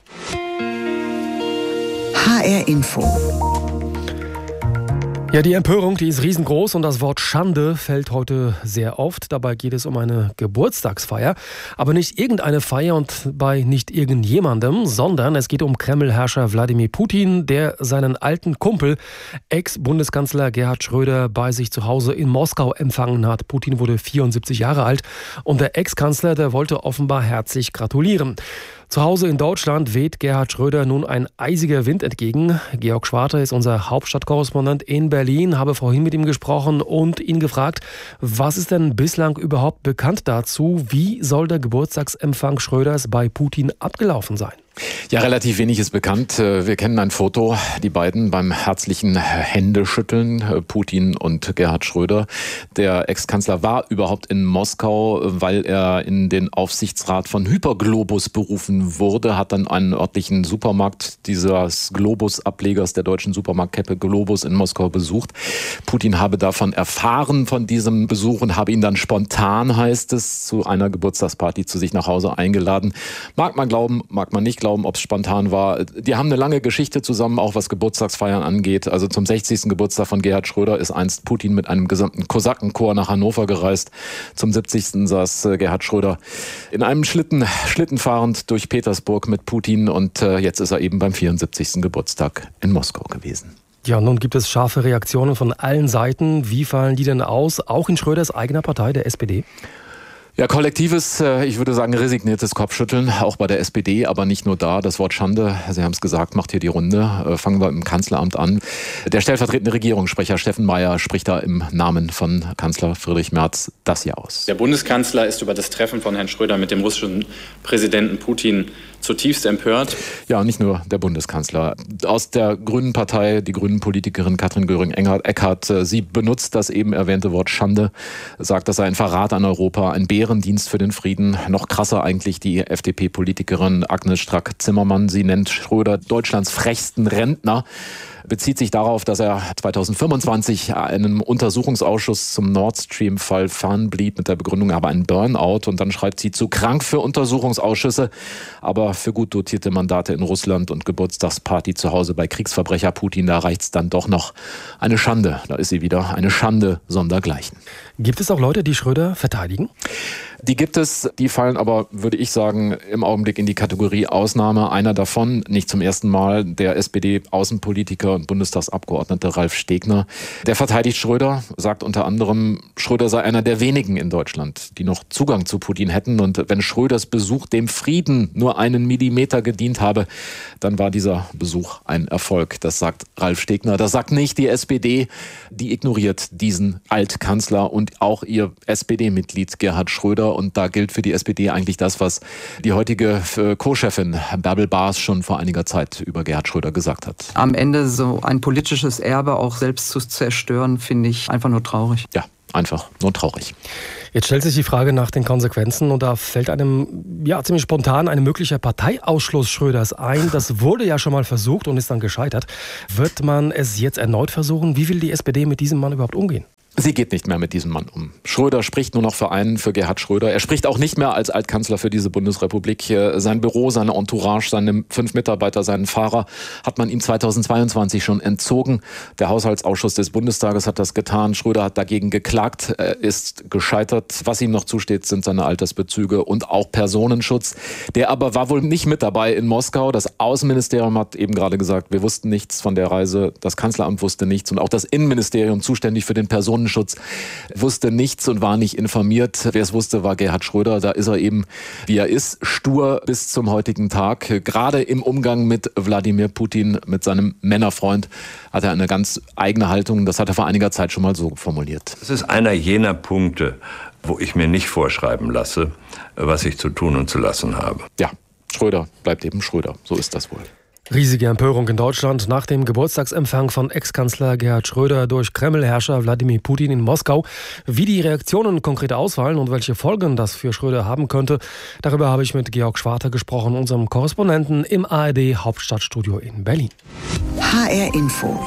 H R Info. Ja, die Empörung, die ist riesengroß und das Wort Schande fällt heute sehr oft. Dabei geht es um eine Geburtstagsfeier, aber nicht irgendeine Feier und bei nicht irgendjemandem, sondern es geht um Kreml-Herrscher Wladimir Putin, der seinen alten Kumpel, Ex-Bundeskanzler Gerhard Schröder, bei sich zu Hause in Moskau empfangen hat. Putin wurde vierundsiebzig Jahre alt und der Ex-Kanzler, der wollte offenbar herzlich gratulieren. Zu Hause in Deutschland weht Gerhard Schröder nun ein eisiger Wind entgegen. Georg Schwarter ist unser Hauptstadtkorrespondent in Berlin, habe vorhin mit ihm gesprochen und ihn gefragt, was ist denn bislang überhaupt bekannt dazu? Wie soll der Geburtstagsempfang Schröders bei Putin abgelaufen sein? Ja, relativ wenig ist bekannt. Wir kennen ein Foto, die beiden beim herzlichen Händeschütteln, Putin und Gerhard Schröder. Der Ex-Kanzler war überhaupt in Moskau, weil er in den Aufsichtsrat von Hyperglobus berufen wurde, hat dann einen örtlichen Supermarkt dieses Globus-Ablegers der deutschen Supermarktkette Globus in Moskau besucht. Putin habe davon erfahren, von diesem Besuch, und habe ihn dann spontan, heißt es, zu einer Geburtstagsparty zu sich nach Hause eingeladen. Mag man glauben, mag man nicht glauben, ob es spontan war. Die haben eine lange Geschichte zusammen, auch was Geburtstagsfeiern angeht. Also zum sechzigsten Geburtstag von Gerhard Schröder ist einst Putin mit einem gesamten Kosakenchor nach Hannover gereist. Zum siebzigsten saß Gerhard Schröder in einem Schlitten, Schlitten fahrend durch Petersburg mit Putin und jetzt ist er eben beim vierundsiebzigsten Geburtstag in Moskau gewesen. Ja, nun gibt es scharfe Reaktionen von allen Seiten. Wie fallen die denn aus? Auch in Schröders eigener Partei, der S P D? Ja, kollektives, ich würde sagen resigniertes Kopfschütteln, auch bei der S P D, aber nicht nur da. Das Wort Schande, Sie haben es gesagt, macht hier die Runde. Fangen wir im Kanzleramt an. Der stellvertretende Regierungssprecher Steffen Mayer spricht da im Namen von Kanzler Friedrich Merz das hier aus. Der Bundeskanzler ist über das Treffen von Herrn Schröder mit dem russischen Präsidenten Putin zutiefst empört. Ja, nicht nur der Bundeskanzler. Aus der Grünen Partei, die Grünen-Politikerin Katrin Göring-Eckardt, sie benutzt das eben erwähnte Wort Schande, sagt, das sei ein Verrat an Europa, ein Bärendienst für den Frieden. Noch krasser eigentlich die F D P-Politikerin Agnes Strack-Zimmermann. Sie nennt Schröder Deutschlands frechsten Rentner. Bezieht sich darauf, dass er zweitausendfünfundzwanzig einem Untersuchungsausschuss zum Nord Stream-Fall fernblieb mit der Begründung, er habe einen Burnout. Und dann schreibt sie, zu krank für Untersuchungsausschüsse, aber für gut dotierte Mandate in Russland und Geburtstagsparty zu Hause bei Kriegsverbrecher Putin, da reicht's dann doch noch. Eine Schande, da ist sie wieder, eine Schande sondergleichen. Gibt es auch Leute, die Schröder verteidigen? Die gibt es, die fallen aber, würde ich sagen, im Augenblick in die Kategorie Ausnahme. Einer davon, nicht zum ersten Mal, der S P D-Außenpolitiker und Bundestagsabgeordnete Ralf Stegner. Der verteidigt Schröder, sagt unter anderem, Schröder sei einer der wenigen in Deutschland, die noch Zugang zu Putin hätten. Und wenn Schröders Besuch dem Frieden nur einen Millimeter gedient habe, dann war dieser Besuch ein Erfolg. Das sagt Ralf Stegner. Das sagt nicht die S P D. Die ignoriert diesen Altkanzler und auch ihr S P D-Mitglied Gerhard Schröder. Und da gilt für die S P D eigentlich das, was die heutige Co-Chefin Bärbel Baas schon vor einiger Zeit über Gerhard Schröder gesagt hat. Am Ende so ein politisches Erbe auch selbst zu zerstören, finde ich einfach nur traurig. Ja, einfach nur traurig. Jetzt stellt sich die Frage nach den Konsequenzen und da fällt einem ja ziemlich spontan ein möglicher Parteiausschluss Schröders ein. Das wurde ja schon mal versucht und ist dann gescheitert. Wird man es jetzt erneut versuchen? Wie will die S P D mit diesem Mann überhaupt umgehen? Sie geht nicht mehr mit diesem Mann um. Schröder spricht nur noch für einen, für Gerhard Schröder. Er spricht auch nicht mehr als Altkanzler für diese Bundesrepublik. Sein Büro, seine Entourage, seine fünf Mitarbeiter, seinen Fahrer hat man ihm zweitausendzweiundzwanzig schon entzogen. Der Haushaltsausschuss des Bundestages hat das getan. Schröder hat dagegen geklagt, er ist gescheitert. Was ihm noch zusteht, sind seine Altersbezüge und auch Personenschutz. Der aber war wohl nicht mit dabei in Moskau. Das Außenministerium hat eben gerade gesagt, wir wussten nichts von der Reise. Das Kanzleramt wusste nichts und auch das Innenministerium, zuständig für den Personenschutz, Schutz, wusste nichts und war nicht informiert. Wer es wusste, war Gerhard Schröder. Da ist er eben, wie er ist, stur bis zum heutigen Tag. Gerade im Umgang mit Wladimir Putin, mit seinem Männerfreund, hat er eine ganz eigene Haltung. Das hat er vor einiger Zeit schon mal so formuliert. Es ist einer jener Punkte, wo ich mir nicht vorschreiben lasse, was ich zu tun und zu lassen habe. Ja, Schröder bleibt eben Schröder. So ist das wohl. Riesige Empörung in Deutschland nach dem Geburtstagsempfang von Ex-Kanzler Gerhard Schröder durch Kreml-Herrscher Wladimir Putin in Moskau. Wie die Reaktionen konkret ausfallen und welche Folgen das für Schröder haben könnte, darüber habe ich mit Georg Schwarte gesprochen, unserem Korrespondenten im A R D-Hauptstadtstudio in Berlin. H R Info.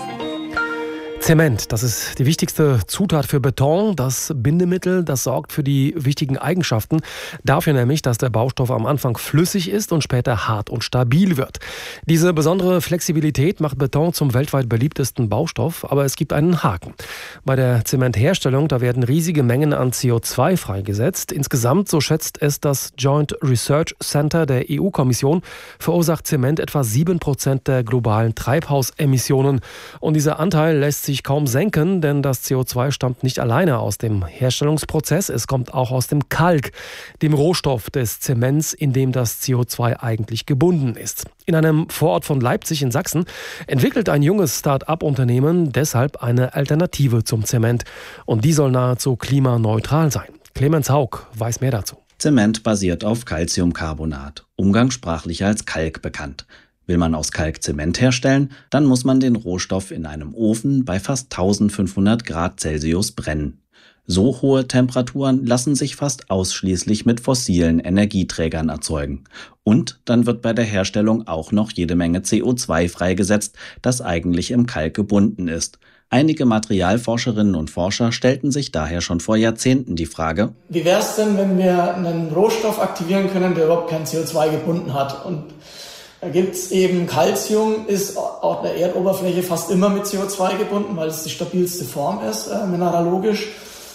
Zement, das ist die wichtigste Zutat für Beton, das Bindemittel, das sorgt für die wichtigen Eigenschaften. Dafür nämlich, dass der Baustoff am Anfang flüssig ist und später hart und stabil wird. Diese besondere Flexibilität macht Beton zum weltweit beliebtesten Baustoff, aber es gibt einen Haken. Bei der Zementherstellung, da werden riesige Mengen an C O zwei freigesetzt. Insgesamt, so schätzt es das Joint Research Center der E U-Kommission, verursacht Zement etwa sieben Prozent der globalen Treibhausemissionen. Und dieser Anteil lässt sich kaum senken, denn das C O zwei stammt nicht alleine aus dem Herstellungsprozess, es kommt auch aus dem Kalk, dem Rohstoff des Zements, in dem das C O zwei eigentlich gebunden ist. In einem Vorort von Leipzig in Sachsen entwickelt ein junges Start-up-Unternehmen deshalb eine Alternative zum Zement und die soll nahezu klimaneutral sein. Clemens Haug weiß mehr dazu. Zement basiert auf Calciumcarbonat, umgangssprachlich als Kalk bekannt. Will man aus Kalk Zement herstellen, dann muss man den Rohstoff in einem Ofen bei fast eintausendfünfhundert Grad Celsius brennen. So hohe Temperaturen lassen sich fast ausschließlich mit fossilen Energieträgern erzeugen. Und dann wird bei der Herstellung auch noch jede Menge C O zwei freigesetzt, das eigentlich im Kalk gebunden ist. Einige Materialforscherinnen und Forscher stellten sich daher schon vor Jahrzehnten die Frage: Wie wäre es denn, wenn wir einen Rohstoff aktivieren können, der überhaupt kein C O zwei gebunden hat? Und da gibt es eben Calcium, ist auf der Erdoberfläche fast immer mit C O zwei gebunden, weil es die stabilste Form ist, äh, mineralogisch.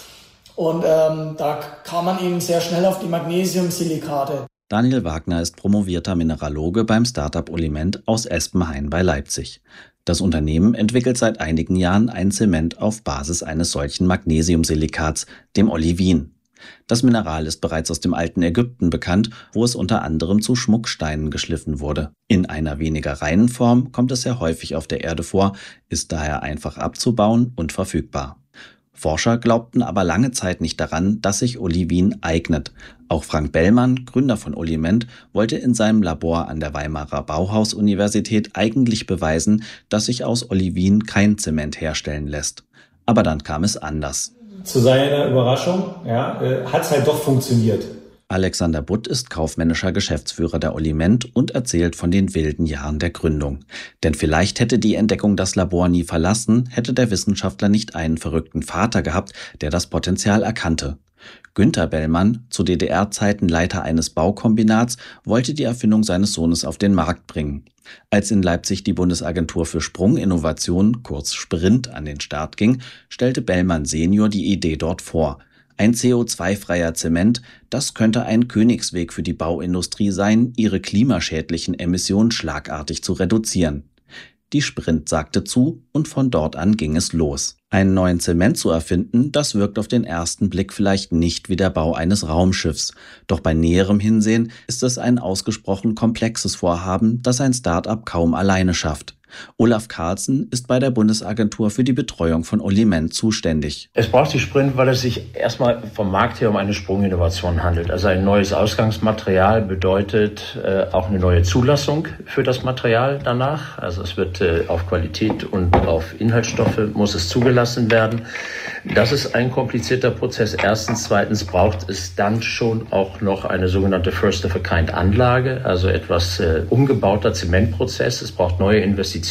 Und ähm, da kam man eben sehr schnell auf die Magnesiumsilikate. Daniel Wagner ist promovierter Mineraloge beim Startup Oliment aus Espenhain bei Leipzig. Das Unternehmen entwickelt seit einigen Jahren ein Zement auf Basis eines solchen Magnesiumsilikats, dem Olivin. Das Mineral ist bereits aus dem alten Ägypten bekannt, wo es unter anderem zu Schmucksteinen geschliffen wurde. In einer weniger reinen Form kommt es sehr häufig auf der Erde vor, ist daher einfach abzubauen und verfügbar. Forscher glaubten aber lange Zeit nicht daran, dass sich Olivin eignet. Auch Frank Bellmann, Gründer von Oliment, wollte in seinem Labor an der Weimarer Bauhaus-Universität eigentlich beweisen, dass sich aus Olivin kein Zement herstellen lässt. Aber dann kam es anders. Zu seiner Überraschung ja, äh, hat es halt doch funktioniert. Alexander Butt ist kaufmännischer Geschäftsführer der Oliment und erzählt von den wilden Jahren der Gründung. Denn vielleicht hätte die Entdeckung das Labor nie verlassen, hätte der Wissenschaftler nicht einen verrückten Vater gehabt, der das Potenzial erkannte. Günter Bellmann, zu D D R-Zeiten Leiter eines Baukombinats, wollte die Erfindung seines Sohnes auf den Markt bringen. Als in Leipzig die Bundesagentur für Sprunginnovation, kurz Sprint, an den Start ging, stellte Bellmann Senior die Idee dort vor. Ein C O zwei freier Zement, das könnte ein Königsweg für die Bauindustrie sein, ihre klimaschädlichen Emissionen schlagartig zu reduzieren. Die Sprint sagte zu und von dort an ging es los. Einen neuen Zement zu erfinden, das wirkt auf den ersten Blick vielleicht nicht wie der Bau eines Raumschiffs. Doch bei näherem Hinsehen ist es ein ausgesprochen komplexes Vorhaben, das ein Start-up kaum alleine schafft. Olaf Carlsen ist bei der Bundesagentur für die Betreuung von Oliment zuständig. Es braucht die Sprint, weil es sich erstmal vom Markt her um eine Sprunginnovation handelt. Also ein neues Ausgangsmaterial bedeutet äh, auch eine neue Zulassung für das Material danach. Also es wird äh, auf Qualität und auf Inhaltsstoffe muss es zugelassen werden. Das ist ein komplizierter Prozess. Erstens, zweitens braucht es dann schon auch noch eine sogenannte First-of-a-Kind-Anlage, also etwas äh, umgebauter Zementprozess. Es braucht neue Investitionen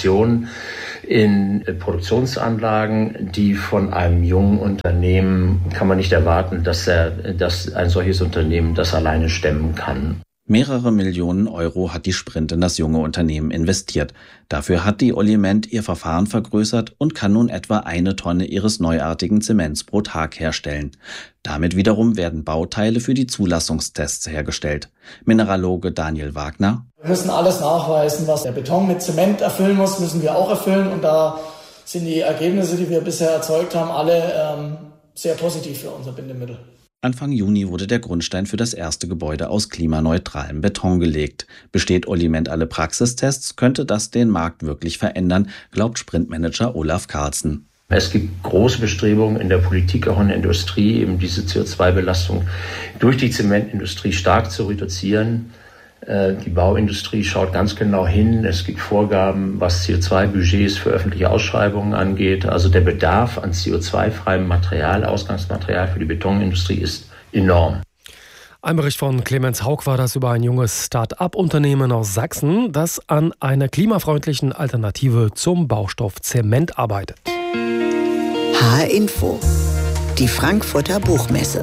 in Produktionsanlagen, die von einem jungen Unternehmen kann man nicht erwarten, dass er, dass ein solches Unternehmen das alleine stemmen kann. Mehrere Millionen Euro hat die Sprint in das junge Unternehmen investiert. Dafür hat die Oliment ihr Verfahren vergrößert und kann nun etwa eine Tonne ihres neuartigen Zements pro Tag herstellen. Damit wiederum werden Bauteile für die Zulassungstests hergestellt. Mineraloge Daniel Wagner: Wir müssen alles nachweisen, was der Beton mit Zement erfüllen muss, müssen wir auch erfüllen. Und da sind die Ergebnisse, die wir bisher erzeugt haben, alle ähm, sehr positiv für unser Bindemittel. Anfang Juni wurde der Grundstein für das erste Gebäude aus klimaneutralem Beton gelegt. Besteht Oliment alle Praxistests, könnte das den Markt wirklich verändern, glaubt Sprintmanager Olaf Carlsen. Es gibt große Bestrebungen in der Politik, auch in der Industrie, eben diese C O zwei Belastung durch die Zementindustrie stark zu reduzieren. Die Bauindustrie schaut ganz genau hin. Es gibt Vorgaben, was C O zwei Budgets für öffentliche Ausschreibungen angeht. Also der Bedarf an C O zwei freiem Material, Ausgangsmaterial für die Betonindustrie ist enorm. Ein Bericht von Clemens Haug war das über ein junges Start-up-Unternehmen aus Sachsen, das an einer klimafreundlichen Alternative zum Baustoff Zement arbeitet. H R-Info, die Frankfurter Buchmesse.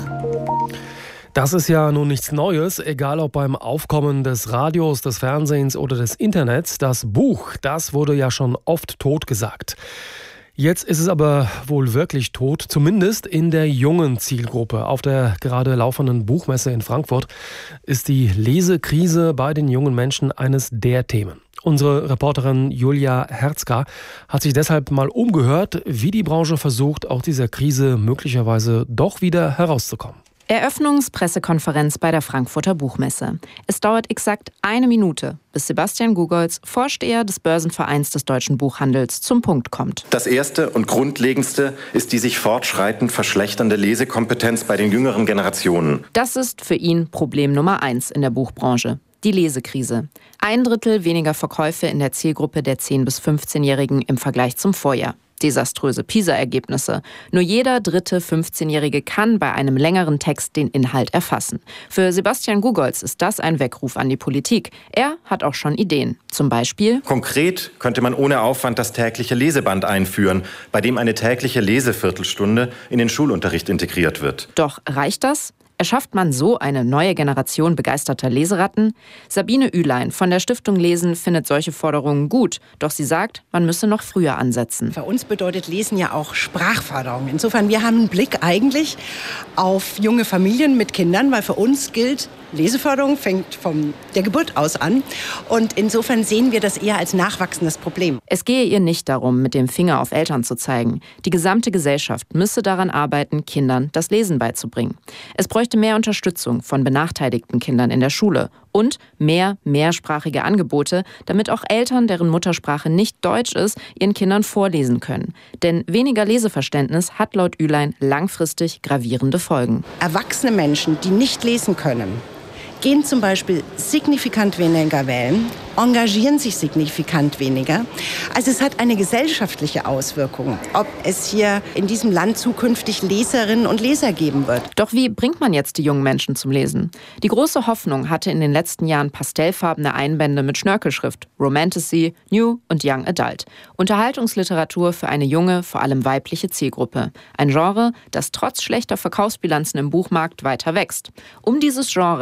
Das ist ja nun nichts Neues, egal ob beim Aufkommen des Radios, des Fernsehens oder des Internets. Das Buch, das wurde ja schon oft totgesagt. Jetzt ist es aber wohl wirklich tot, zumindest in der jungen Zielgruppe. Auf der gerade laufenden Buchmesse in Frankfurt ist die Lesekrise bei den jungen Menschen eines der Themen. Unsere Reporterin Julia Herzka hat sich deshalb mal umgehört, wie die Branche versucht, aus dieser Krise möglicherweise doch wieder herauszukommen. Eröffnungspressekonferenz bei der Frankfurter Buchmesse. Es dauert exakt eine Minute, bis Sebastian Gugolz, Vorsteher des Börsenvereins des deutschen Buchhandels, zum Punkt kommt. Das Erste und Grundlegendste ist die sich fortschreitend verschlechternde Lesekompetenz bei den jüngeren Generationen. Das ist für ihn Problem Nummer eins in der Buchbranche. Die Lesekrise. Ein Drittel weniger Verkäufe in der Zielgruppe der zehn- bis fünfzehnjährigen im Vergleich zum Vorjahr. Desaströse PISA-Ergebnisse. Nur jeder dritte fünfzehnjährige kann bei einem längeren Text den Inhalt erfassen. Für Sebastian Gugolz ist das ein Weckruf an die Politik. Er hat auch schon Ideen. Zum Beispiel: Konkret könnte man ohne Aufwand das tägliche Leseband einführen, bei dem eine tägliche Leseviertelstunde in den Schulunterricht integriert wird. Doch reicht das? Erschafft man so eine neue Generation begeisterter Leseratten? Sabine Ülein von der Stiftung Lesen findet solche Forderungen gut. Doch sie sagt, man müsse noch früher ansetzen. Für uns bedeutet Lesen ja auch Sprachförderung. Insofern, wir haben einen Blick eigentlich auf junge Familien mit Kindern, weil für uns gilt, Leseförderung fängt von der Geburt aus an. Und insofern sehen wir das eher als nachwachsendes Problem. Es gehe ihr nicht darum, mit dem Finger auf Eltern zu zeigen. Die gesamte Gesellschaft müsse daran arbeiten, Kindern das Lesen beizubringen. Es bräuchte mehr Unterstützung von benachteiligten Kindern in der Schule und mehr mehrsprachige Angebote, damit auch Eltern, deren Muttersprache nicht Deutsch ist, ihren Kindern vorlesen können. Denn weniger Leseverständnis hat laut Ülein langfristig gravierende Folgen. Erwachsene Menschen, die nicht lesen können, gehen zum Beispiel signifikant weniger wählen, engagieren sich signifikant weniger. Also es hat eine gesellschaftliche Auswirkung, ob es hier in diesem Land zukünftig Leserinnen und Leser geben wird. Doch wie bringt man jetzt die jungen Menschen zum Lesen? Die große Hoffnung hatte in den letzten Jahren pastellfarbene Einbände mit Schnörkelschrift, Romantasy, New und Young Adult. Unterhaltungsliteratur für eine junge, vor allem weibliche Zielgruppe. Ein Genre, das trotz schlechter Verkaufsbilanzen im Buchmarkt weiter wächst. Um dieses Genre hat sich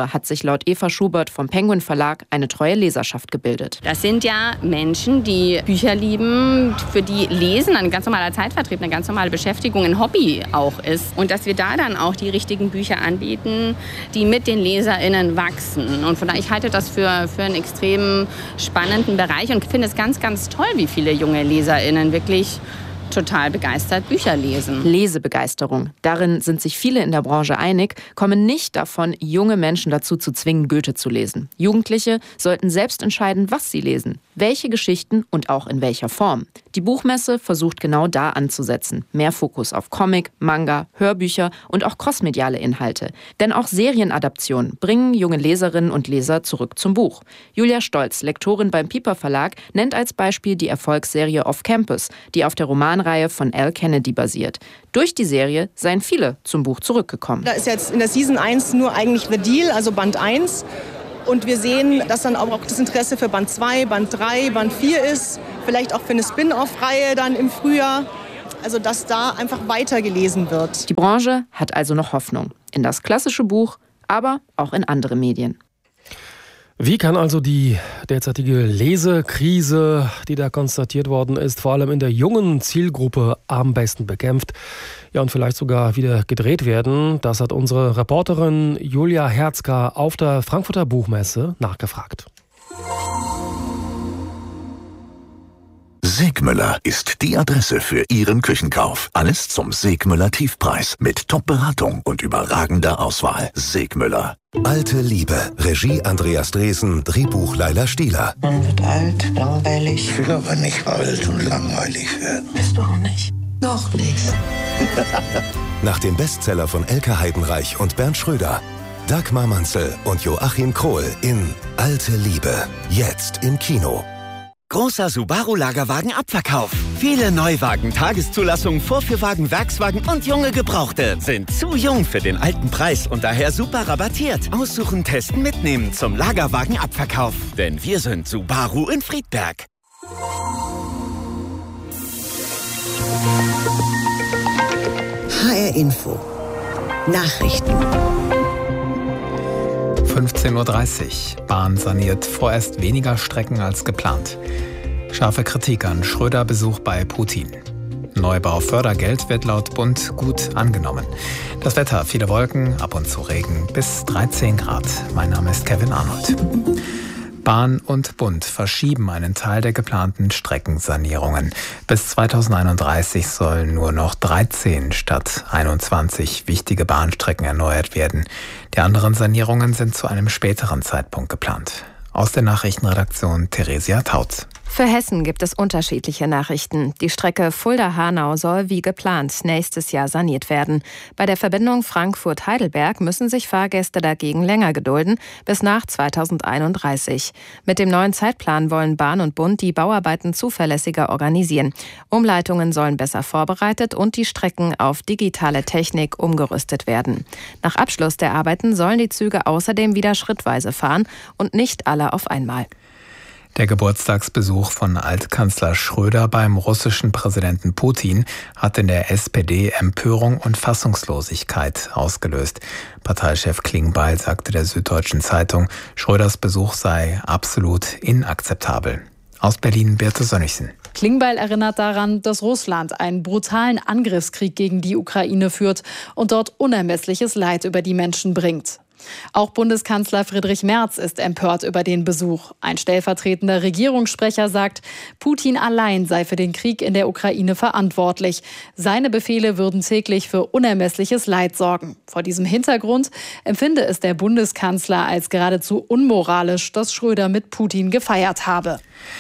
laut Eva Schubert vom Penguin Verlag eine treue Leserschaft gebildet. Das sind ja Menschen, die Bücher lieben, für die Lesen ein ganz normaler Zeitvertrieb, eine ganz normale Beschäftigung, ein Hobby auch ist. Und dass wir da dann auch die richtigen Bücher anbieten, die mit den LeserInnen wachsen. Und von daher, ich halte das für, für einen extrem spannenden Bereich und finde es ganz, ganz toll, wie viele junge LeserInnen wirklich total begeistert Bücher lesen. Lesebegeisterung. Darin sind sich viele in der Branche einig, kommen nicht davon, junge Menschen dazu zu zwingen, Goethe zu lesen. Jugendliche sollten selbst entscheiden, was sie lesen, welche Geschichten und auch in welcher Form. Die Buchmesse versucht genau da anzusetzen. Mehr Fokus auf Comic, Manga, Hörbücher und auch crossmediale Inhalte. Denn auch Serienadaptionen bringen junge Leserinnen und Leser zurück zum Buch. Julia Stolz, Lektorin beim Piper Verlag, nennt als Beispiel die Erfolgsserie Off Campus, die auf der Romanreihe von Al Kennedy basiert. Durch die Serie seien viele zum Buch zurückgekommen. Da ist jetzt in der Season eins nur eigentlich The Deal, also Band eins. Und wir sehen, dass dann auch das Interesse für Band zwei, Band drei, Band vier ist. Vielleicht auch für eine Spin-off-Reihe dann im Frühjahr. Also dass da einfach weitergelesen wird. Die Branche hat also noch Hoffnung. In das klassische Buch, aber auch in andere Medien. Wie kann also die derzeitige Lesekrise, die da konstatiert worden ist, vor allem in der jungen Zielgruppe am besten bekämpft, ja und vielleicht sogar wieder gedreht werden? Das hat unsere Reporterin Julia Herzka auf der Frankfurter Buchmesse nachgefragt. Segmüller ist die Adresse für Ihren Küchenkauf. Alles zum Segmüller Tiefpreis mit Top-Beratung und überragender Auswahl. Segmüller. Alte Liebe. Regie Andreas Dresen, Drehbuch Laila Stieler. Man wird alt, langweilig. Ich will aber nicht alt und langweilig werden. Bist du auch nicht. Noch nicht. Nach dem Bestseller von Elke Heidenreich und Bernd Schröder. Dagmar Manzel und Joachim Krohl in Alte Liebe. Jetzt im Kino. Großer Subaru-Lagerwagen-Abverkauf. Viele Neuwagen, Tageszulassungen, Vorführwagen, Werkswagen und junge Gebrauchte sind zu jung für den alten Preis und daher super rabattiert. Aussuchen, testen, mitnehmen zum Lagerwagen-Abverkauf. Denn wir sind Subaru in Friedberg. H R Info. Nachrichten. fünfzehn Uhr dreißig. Bahn saniert vorerst weniger Strecken als geplant. Scharfe Kritik an Schröder-Besuch bei Putin. Neubau-Fördergeld wird laut Bund gut angenommen. Das Wetter, viele Wolken, ab und zu Regen, bis dreizehn Grad. Mein Name ist Kevin Arnold. Bahn und Bund verschieben einen Teil der geplanten Streckensanierungen. Bis zweitausendeinunddreißig sollen nur noch dreizehn statt einundzwanzig wichtige Bahnstrecken erneuert werden. Die anderen Sanierungen sind zu einem späteren Zeitpunkt geplant. Aus der Nachrichtenredaktion Theresia Tautz. Für Hessen gibt es unterschiedliche Nachrichten. Die Strecke Fulda-Hanau soll wie geplant nächstes Jahr saniert werden. Bei der Verbindung Frankfurt-Heidelberg müssen sich Fahrgäste dagegen länger gedulden, bis nach zweitausendeinunddreißig. Mit dem neuen Zeitplan wollen Bahn und Bund die Bauarbeiten zuverlässiger organisieren. Umleitungen sollen besser vorbereitet und die Strecken auf digitale Technik umgerüstet werden. Nach Abschluss der Arbeiten sollen die Züge außerdem wieder schrittweise fahren und nicht alle auf einmal. Der Geburtstagsbesuch von Altkanzler Schröder beim russischen Präsidenten Putin hat in der S P D Empörung und Fassungslosigkeit ausgelöst. Parteichef Klingbeil sagte der Süddeutschen Zeitung, Schröders Besuch sei absolut inakzeptabel. Aus Berlin Birte Sönnigsen. Klingbeil erinnert daran, dass Russland einen brutalen Angriffskrieg gegen die Ukraine führt und dort unermessliches Leid über die Menschen bringt. Auch Bundeskanzler Friedrich Merz ist empört über den Besuch. Ein stellvertretender Regierungssprecher sagt, Putin allein sei für den Krieg in der Ukraine verantwortlich. Seine Befehle würden täglich für unermessliches Leid sorgen. Vor diesem Hintergrund empfinde es der Bundeskanzler als geradezu unmoralisch, dass Schröder mit Putin gefeiert habe.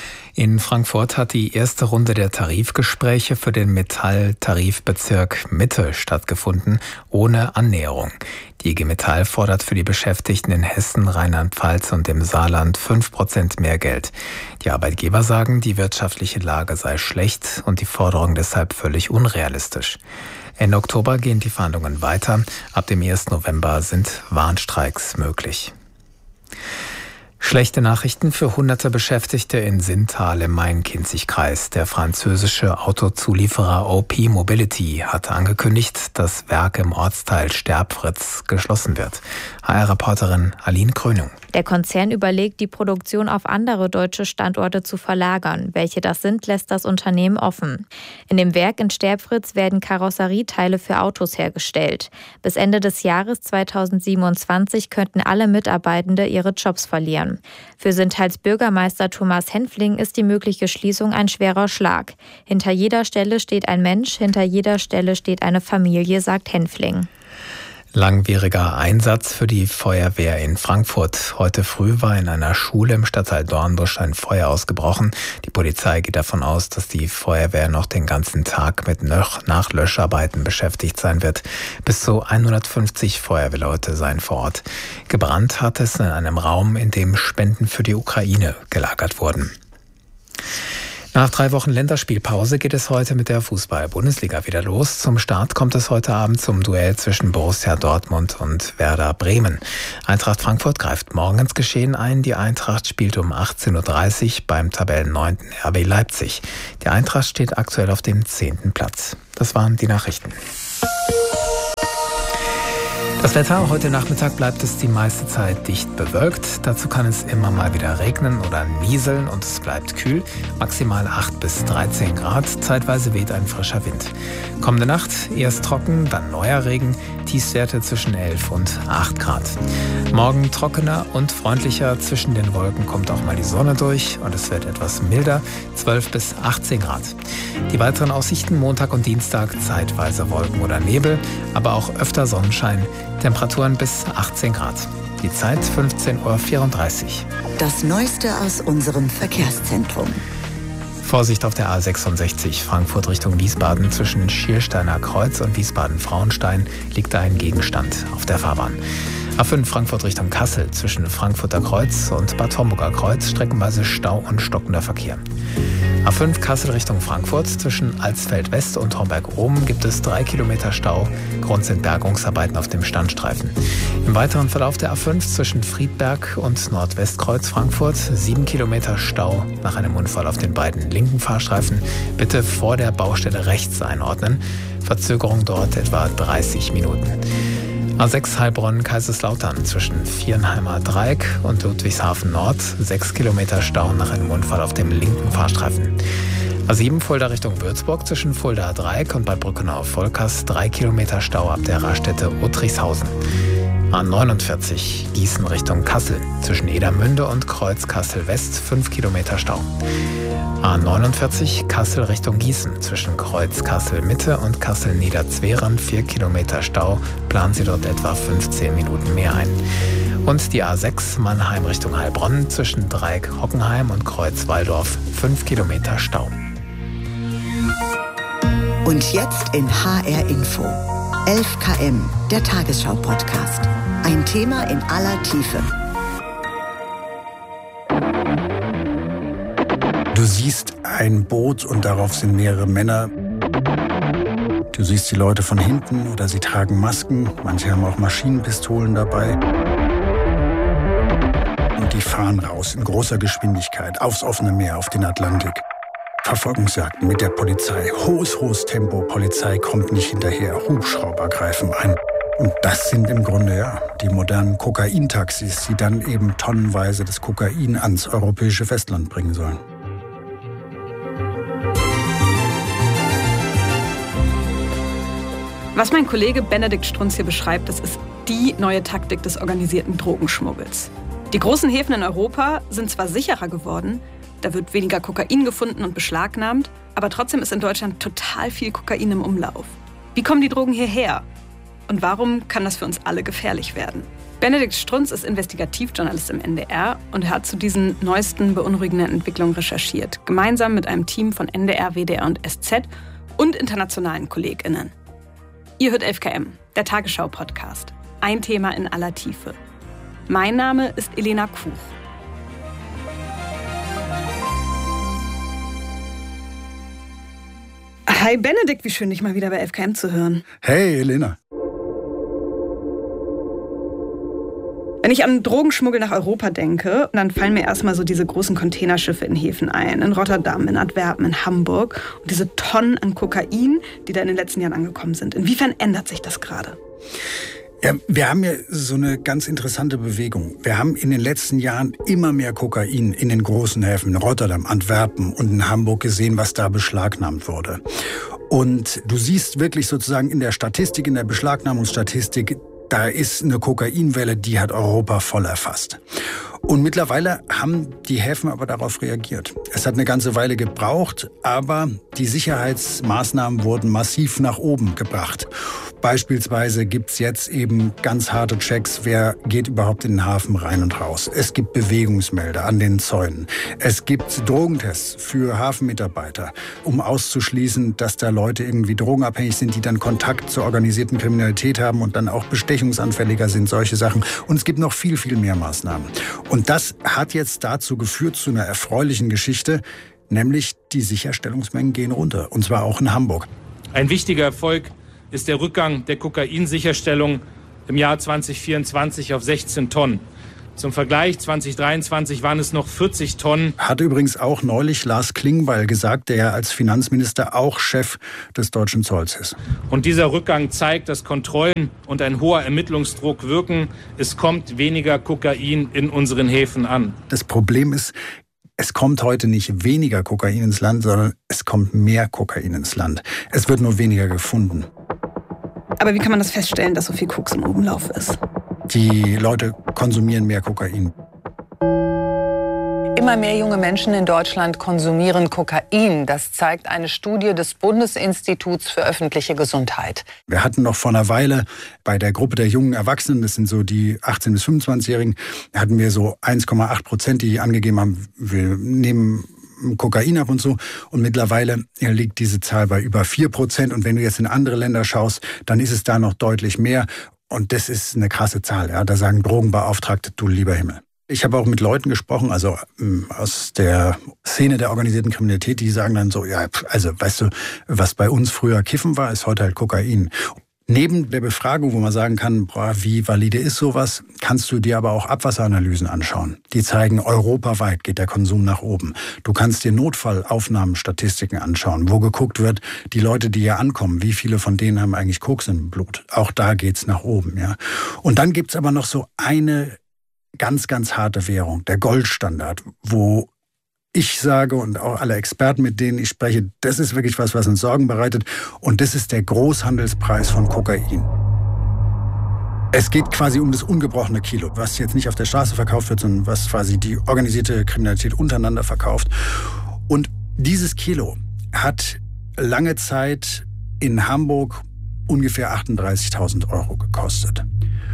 In Frankfurt hat die erste Runde der Tarifgespräche für den Metall-Tarifbezirk Mitte stattgefunden, ohne Annäherung. Die I G Metall fordert für die Beschäftigten in Hessen, Rheinland-Pfalz und dem Saarland fünf Prozent mehr Geld. Die Arbeitgeber sagen, die wirtschaftliche Lage sei schlecht und die Forderung deshalb völlig unrealistisch. Ende Oktober gehen die Verhandlungen weiter. Ab dem ersten November sind Warnstreiks möglich. Schlechte Nachrichten für hunderte Beschäftigte in Sinntal im Main-Kinzig-Kreis. Der französische Autozulieferer O P Mobility hat angekündigt, das Werk im Ortsteil Sterbfritz geschlossen wird. H R-Reporterin Aline Krönung. Der Konzern überlegt, die Produktion auf andere deutsche Standorte zu verlagern. Welche das sind, lässt das Unternehmen offen. In dem Werk in Sterbfritz werden Karosserieteile für Autos hergestellt. Bis Ende des Jahres zweitausendsiebenundzwanzig könnten alle Mitarbeitende ihre Jobs verlieren. Für Sintals Bürgermeister Thomas Henfling ist die mögliche Schließung ein schwerer Schlag. Hinter jeder Stelle steht ein Mensch, hinter jeder Stelle steht eine Familie, sagt Henfling. Langwieriger Einsatz für die Feuerwehr in Frankfurt. Heute früh war in einer Schule im Stadtteil Dornbusch ein Feuer ausgebrochen. Die Polizei geht davon aus, dass die Feuerwehr noch den ganzen Tag mit Nachlöscharbeiten beschäftigt sein wird. Bis zu hundertfünfzig Feuerwehrleute seien vor Ort. Gebrannt hat es in einem Raum, in dem Spenden für die Ukraine gelagert wurden. Nach drei Wochen Länderspielpause geht es heute mit der Fußball-Bundesliga wieder los. Zum Start kommt es heute Abend zum Duell zwischen Borussia Dortmund und Werder Bremen. Eintracht Frankfurt greift morgen ins Geschehen ein. Die Eintracht spielt um achtzehn Uhr dreißig beim Tabellenneunten R B Leipzig. Die Eintracht steht aktuell auf dem zehnten Platz. Das waren die Nachrichten. Das Wetter, heute Nachmittag bleibt es die meiste Zeit dicht bewölkt. Dazu kann es immer mal wieder regnen oder nieseln und es bleibt kühl. Maximal acht bis dreizehn Grad, zeitweise weht ein frischer Wind. Kommende Nacht erst trocken, dann neuer Regen, Tiefstwerte zwischen elf und acht Grad. Morgen trockener und freundlicher, zwischen den Wolken kommt auch mal die Sonne durch und es wird etwas milder, zwölf bis achtzehn Grad. Die weiteren Aussichten Montag und Dienstag, zeitweise Wolken oder Nebel, aber auch öfter Sonnenschein. Temperaturen bis achtzehn Grad. Die Zeit fünfzehn Uhr vierunddreißig. Das Neueste aus unserem Verkehrszentrum. Vorsicht auf der A sechsundsechzig Frankfurt Richtung Wiesbaden. Zwischen Schiersteiner Kreuz und Wiesbaden-Frauenstein liegt da ein Gegenstand auf der Fahrbahn. A fünf Frankfurt Richtung Kassel. Zwischen Frankfurter Kreuz und Bad Homburger Kreuz streckenweise Stau und stockender Verkehr. A fünf Kassel Richtung Frankfurt. Zwischen Alsfeld West und Homberg-Oben gibt es drei Kilometer Stau. Grund sind Bergungsarbeiten auf dem Standstreifen. Im weiteren Verlauf der A fünf zwischen Friedberg und Nordwestkreuz Frankfurt sieben Kilometer Stau nach einem Unfall auf den beiden linken Fahrstreifen. Bitte vor der Baustelle rechts einordnen. Verzögerung dort etwa dreißig Minuten. A sechs Heilbronn-Kaiserslautern zwischen Vierenheimer Dreieck und Ludwigshafen Nord sechs Kilometer Stau nach einem Unfall auf dem linken Fahrstreifen. A sieben Fulda Richtung Würzburg zwischen Fulda Dreieck und bei Brückenau-Volkers drei Kilometer Stau ab der Raststätte Uttrichshausen. A neunundvierzig Gießen Richtung Kassel zwischen Edermünde und Kreuz Kassel West fünf Kilometer Stau. A neunundvierzig Kassel Richtung Gießen zwischen Kreuz Kassel Mitte und Kassel Niederzweren vier Kilometer Stau, planen Sie dort etwa fünfzehn Minuten mehr ein. Und die A sechs Mannheim Richtung Heilbronn zwischen Dreieck Hockenheim und Kreuz Walldorf fünf Kilometer Stau. Und jetzt in H R Info. elf Kilometer, der Tagesschau-Podcast. Ein Thema in aller Tiefe. Du siehst ein Boot und darauf sind mehrere Männer. Du siehst die Leute von hinten oder sie tragen Masken. Manche haben auch Maschinenpistolen dabei. Und die fahren raus in großer Geschwindigkeit aufs offene Meer, auf den Atlantik. Verfolgungsjagden mit der Polizei. Hohes, hohes Tempo. Polizei kommt nicht hinterher. Hubschrauber greifen ein. Und das sind im Grunde ja die modernen Kokaintaxis, die dann eben tonnenweise das Kokain ans europäische Festland bringen sollen. Was mein Kollege Benedikt Strunz hier beschreibt, das ist die neue Taktik des organisierten Drogenschmuggels. Die großen Häfen in Europa sind zwar sicherer geworden, da wird weniger Kokain gefunden und beschlagnahmt, aber trotzdem ist in Deutschland total viel Kokain im Umlauf. Wie kommen die Drogen hierher? Und warum kann das für uns alle gefährlich werden? Benedikt Strunz ist Investigativjournalist im N D R und er hat zu diesen neuesten beunruhigenden Entwicklungen recherchiert, gemeinsam mit einem Team von N D R, W D R und S Z und internationalen KollegInnen. Ihr hört elf Kilometer, der Tagesschau-Podcast. Ein Thema in aller Tiefe. Mein Name ist Elena Kuch. Hi Benedikt, wie schön, dich mal wieder bei elf Kilometer zu hören. Hey Elena. Wenn ich an Drogenschmuggel nach Europa denke, dann fallen mir erstmal so diese großen Containerschiffe in Häfen ein. In Rotterdam, in Antwerpen, in Hamburg. Und diese Tonnen an Kokain, die da in den letzten Jahren angekommen sind. Inwiefern ändert sich das gerade? Ja, wir haben ja so eine ganz interessante Bewegung. Wir haben in den letzten Jahren immer mehr Kokain in den großen Häfen, in Rotterdam, Antwerpen und in Hamburg gesehen, was da beschlagnahmt wurde. Und du siehst wirklich sozusagen in der Statistik, in der Beschlagnahmungsstatistik, da ist eine Kokainwelle, die hat Europa voll erfasst. Und mittlerweile haben die Häfen aber darauf reagiert. Es hat eine ganze Weile gebraucht, aber die Sicherheitsmaßnahmen wurden massiv nach oben gebracht. Beispielsweise gibt's jetzt eben ganz harte Checks, wer geht überhaupt in den Hafen rein und raus. Es gibt Bewegungsmelder an den Zäunen. Es gibt Drogentests für Hafenmitarbeiter, um auszuschließen, dass da Leute irgendwie drogenabhängig sind, die dann Kontakt zur organisierten Kriminalität haben und dann auch bestechungsanfälliger sind, solche Sachen. Und es gibt noch viel, viel mehr Maßnahmen. Und das hat jetzt dazu geführt, zu einer erfreulichen Geschichte, nämlich die Sicherstellungsmengen gehen runter, und zwar auch in Hamburg. Ein wichtiger Erfolg ist der Rückgang der Kokainsicherstellung im Jahr zwanzig vierundzwanzig auf sechzehn Tonnen. Zum Vergleich, zwanzig dreiundzwanzig waren es noch vierzig Tonnen. Hat übrigens auch neulich Lars Klingbeil gesagt, der ja als Finanzminister auch Chef des deutschen Zolls ist. Und dieser Rückgang zeigt, dass Kontrollen und ein hoher Ermittlungsdruck wirken. Es kommt weniger Kokain in unseren Häfen an. Das Problem ist, es kommt heute nicht weniger Kokain ins Land, sondern es kommt mehr Kokain ins Land. Es wird nur weniger gefunden. Aber wie kann man das feststellen, dass so viel Koks im Umlauf ist? Die Leute konsumieren mehr Kokain. Immer mehr junge Menschen in Deutschland konsumieren Kokain. Das zeigt eine Studie des Bundesinstituts für öffentliche Gesundheit. Wir hatten noch vor einer Weile bei der Gruppe der jungen Erwachsenen, das sind so die achtzehn- bis fünfundzwanzigjährigen, hatten wir so eins Komma acht Prozent, die angegeben haben, wir nehmen Kokain ab und so. Und mittlerweile liegt diese Zahl bei über vier Prozent. Und wenn du jetzt in andere Länder schaust, dann ist es da noch deutlich mehr. Und das ist eine krasse Zahl. Ja. Da sagen Drogenbeauftragte, du lieber Himmel. Ich habe auch mit Leuten gesprochen, also aus der Szene der organisierten Kriminalität, die sagen dann so, ja, also weißt du, was bei uns früher Kiffen war, ist heute halt Kokain. Neben der Befragung, wo man sagen kann, boah, wie valide ist sowas, kannst du dir aber auch Abwasseranalysen anschauen. Die zeigen, europaweit geht der Konsum nach oben. Du kannst dir Notfallaufnahmenstatistiken anschauen, wo geguckt wird, die Leute, die hier ankommen, wie viele von denen haben eigentlich Koks im Blut. Auch da geht's nach oben, ja. Und dann gibt's aber noch so eine ganz, ganz harte Währung, der Goldstandard, wo ich sage und auch alle Experten, mit denen ich spreche, das ist wirklich was, was uns Sorgen bereitet. Und das ist der Großhandelspreis von Kokain. Es geht quasi um das ungebrochene Kilo, was jetzt nicht auf der Straße verkauft wird, sondern was quasi die organisierte Kriminalität untereinander verkauft. Und dieses Kilo hat lange Zeit in Hamburg ungefähr achtunddreißigtausend Euro gekostet.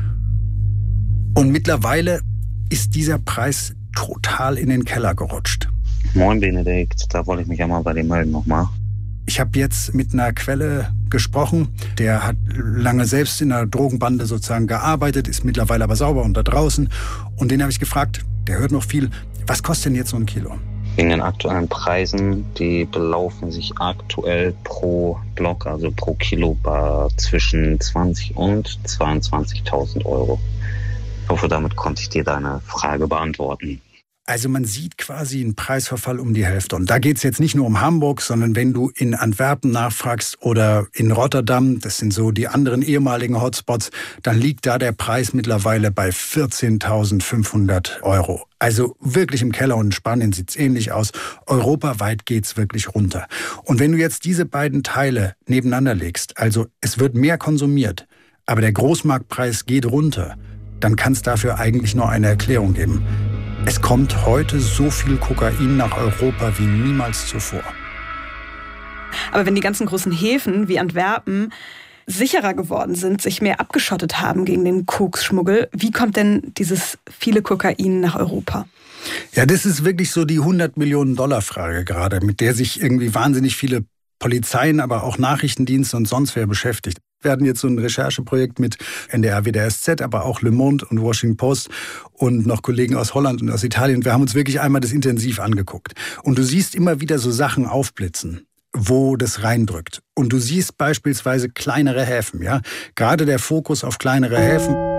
Und mittlerweile ist dieser Preis total in den Keller gerutscht. Moin Benedikt, da wollte ich mich ja mal bei dir melden nochmal. Ich habe jetzt mit einer Quelle gesprochen, der hat lange selbst in einer Drogenbande sozusagen gearbeitet, ist mittlerweile aber sauber und da draußen. Und den habe ich gefragt, der hört noch viel, was kostet denn jetzt so ein Kilo? Wegen den aktuellen Preisen, die belaufen sich aktuell pro Block, also pro Kilo bei zwischen zwanzig und zweiundzwanzigtausend Euro. Ich hoffe, damit konnte ich dir deine Frage beantworten. Also man sieht quasi einen Preisverfall um die Hälfte. Und da geht es jetzt nicht nur um Hamburg, sondern wenn du in Antwerpen nachfragst oder in Rotterdam, das sind so die anderen ehemaligen Hotspots, dann liegt da der Preis mittlerweile bei vierzehntausendfünfhundert Euro. Also wirklich im Keller, und in Spanien sieht es ähnlich aus. Europaweit geht es wirklich runter. Und wenn du jetzt diese beiden Teile nebeneinander legst, also es wird mehr konsumiert, aber der Großmarktpreis geht runter, dann kann es dafür eigentlich nur eine Erklärung geben. Es kommt heute so viel Kokain nach Europa wie niemals zuvor. Aber wenn die ganzen großen Häfen wie Antwerpen sicherer geworden sind, sich mehr abgeschottet haben gegen den Koksschmuggel, wie kommt denn dieses viele Kokain nach Europa? Ja, das ist wirklich so die hundert Millionen Dollar Frage gerade, mit der sich irgendwie wahnsinnig viele Polizeien, aber auch Nachrichtendienste und sonst wer beschäftigt. Wir hatten jetzt so ein Rechercheprojekt mit N D R, W D R, S Z, aber auch Le Monde und Washington Post und noch Kollegen aus Holland und aus Italien. Wir haben uns wirklich einmal das intensiv angeguckt. Und du siehst immer wieder so Sachen aufblitzen, wo das reindrückt. Und du siehst beispielsweise kleinere Häfen, ja. Gerade der Fokus auf kleinere Häfen.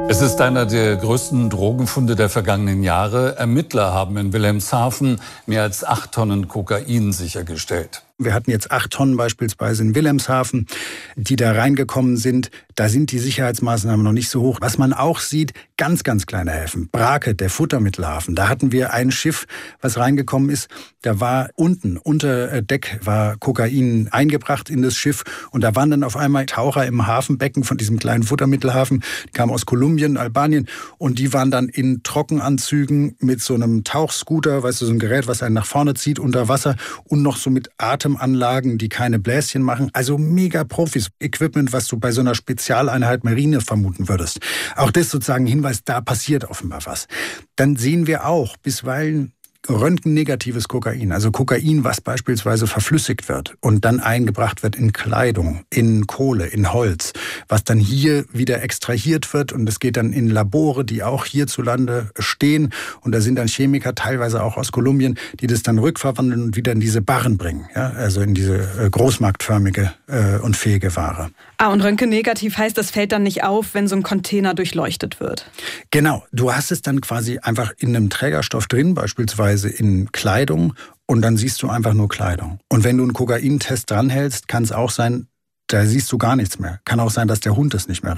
Es ist einer der größten Drogenfunde der vergangenen Jahre. Ermittler haben in Wilhelmshaven mehr als acht Tonnen Kokain sichergestellt. Wir hatten jetzt acht Tonnen beispielsweise in Wilhelmshaven, die da reingekommen sind. Da sind die Sicherheitsmaßnahmen noch nicht so hoch. Was man auch sieht, ganz, ganz kleine Häfen. Brake, der Futtermittelhafen. Da hatten wir ein Schiff, was reingekommen ist. Da war unten, unter Deck, war Kokain eingebracht in das Schiff. Und da waren dann auf einmal Taucher im Hafenbecken von diesem kleinen Futtermittelhafen. Die kamen aus Kolumbien, Albanien. Und die waren dann in Trockenanzügen mit so einem Tauchscooter, weißt du, so ein Gerät, was einen nach vorne zieht unter Wasser. Und noch so mit Atemanlagen, die keine Bläschen machen. Also mega Profis. Equipment, was du bei so einer Spezialeinheit Marine vermuten würdest. Auch das sozusagen ein Hinweis, da passiert offenbar was. Dann sehen wir auch bisweilen röntgennegatives Kokain, also Kokain, was beispielsweise verflüssigt wird und dann eingebracht wird in Kleidung, in Kohle, in Holz, was dann hier wieder extrahiert wird und es geht dann in Labore, die auch hierzulande stehen und da sind dann Chemiker, teilweise auch aus Kolumbien, die das dann rückverwandeln und wieder in diese Barren bringen, ja, also in diese großmarktförmige äh, und fähige Ware. Ah, und röntgennegativ heißt, das fällt dann nicht auf, wenn so ein Container durchleuchtet wird? Genau, du hast es dann quasi einfach in einem Trägerstoff drin, beispielsweise in Kleidung und dann siehst du einfach nur Kleidung. Und wenn du einen Kokaintest dranhältst, kann es auch sein, da siehst du gar nichts mehr. Kann auch sein, dass der Hund es nicht mehr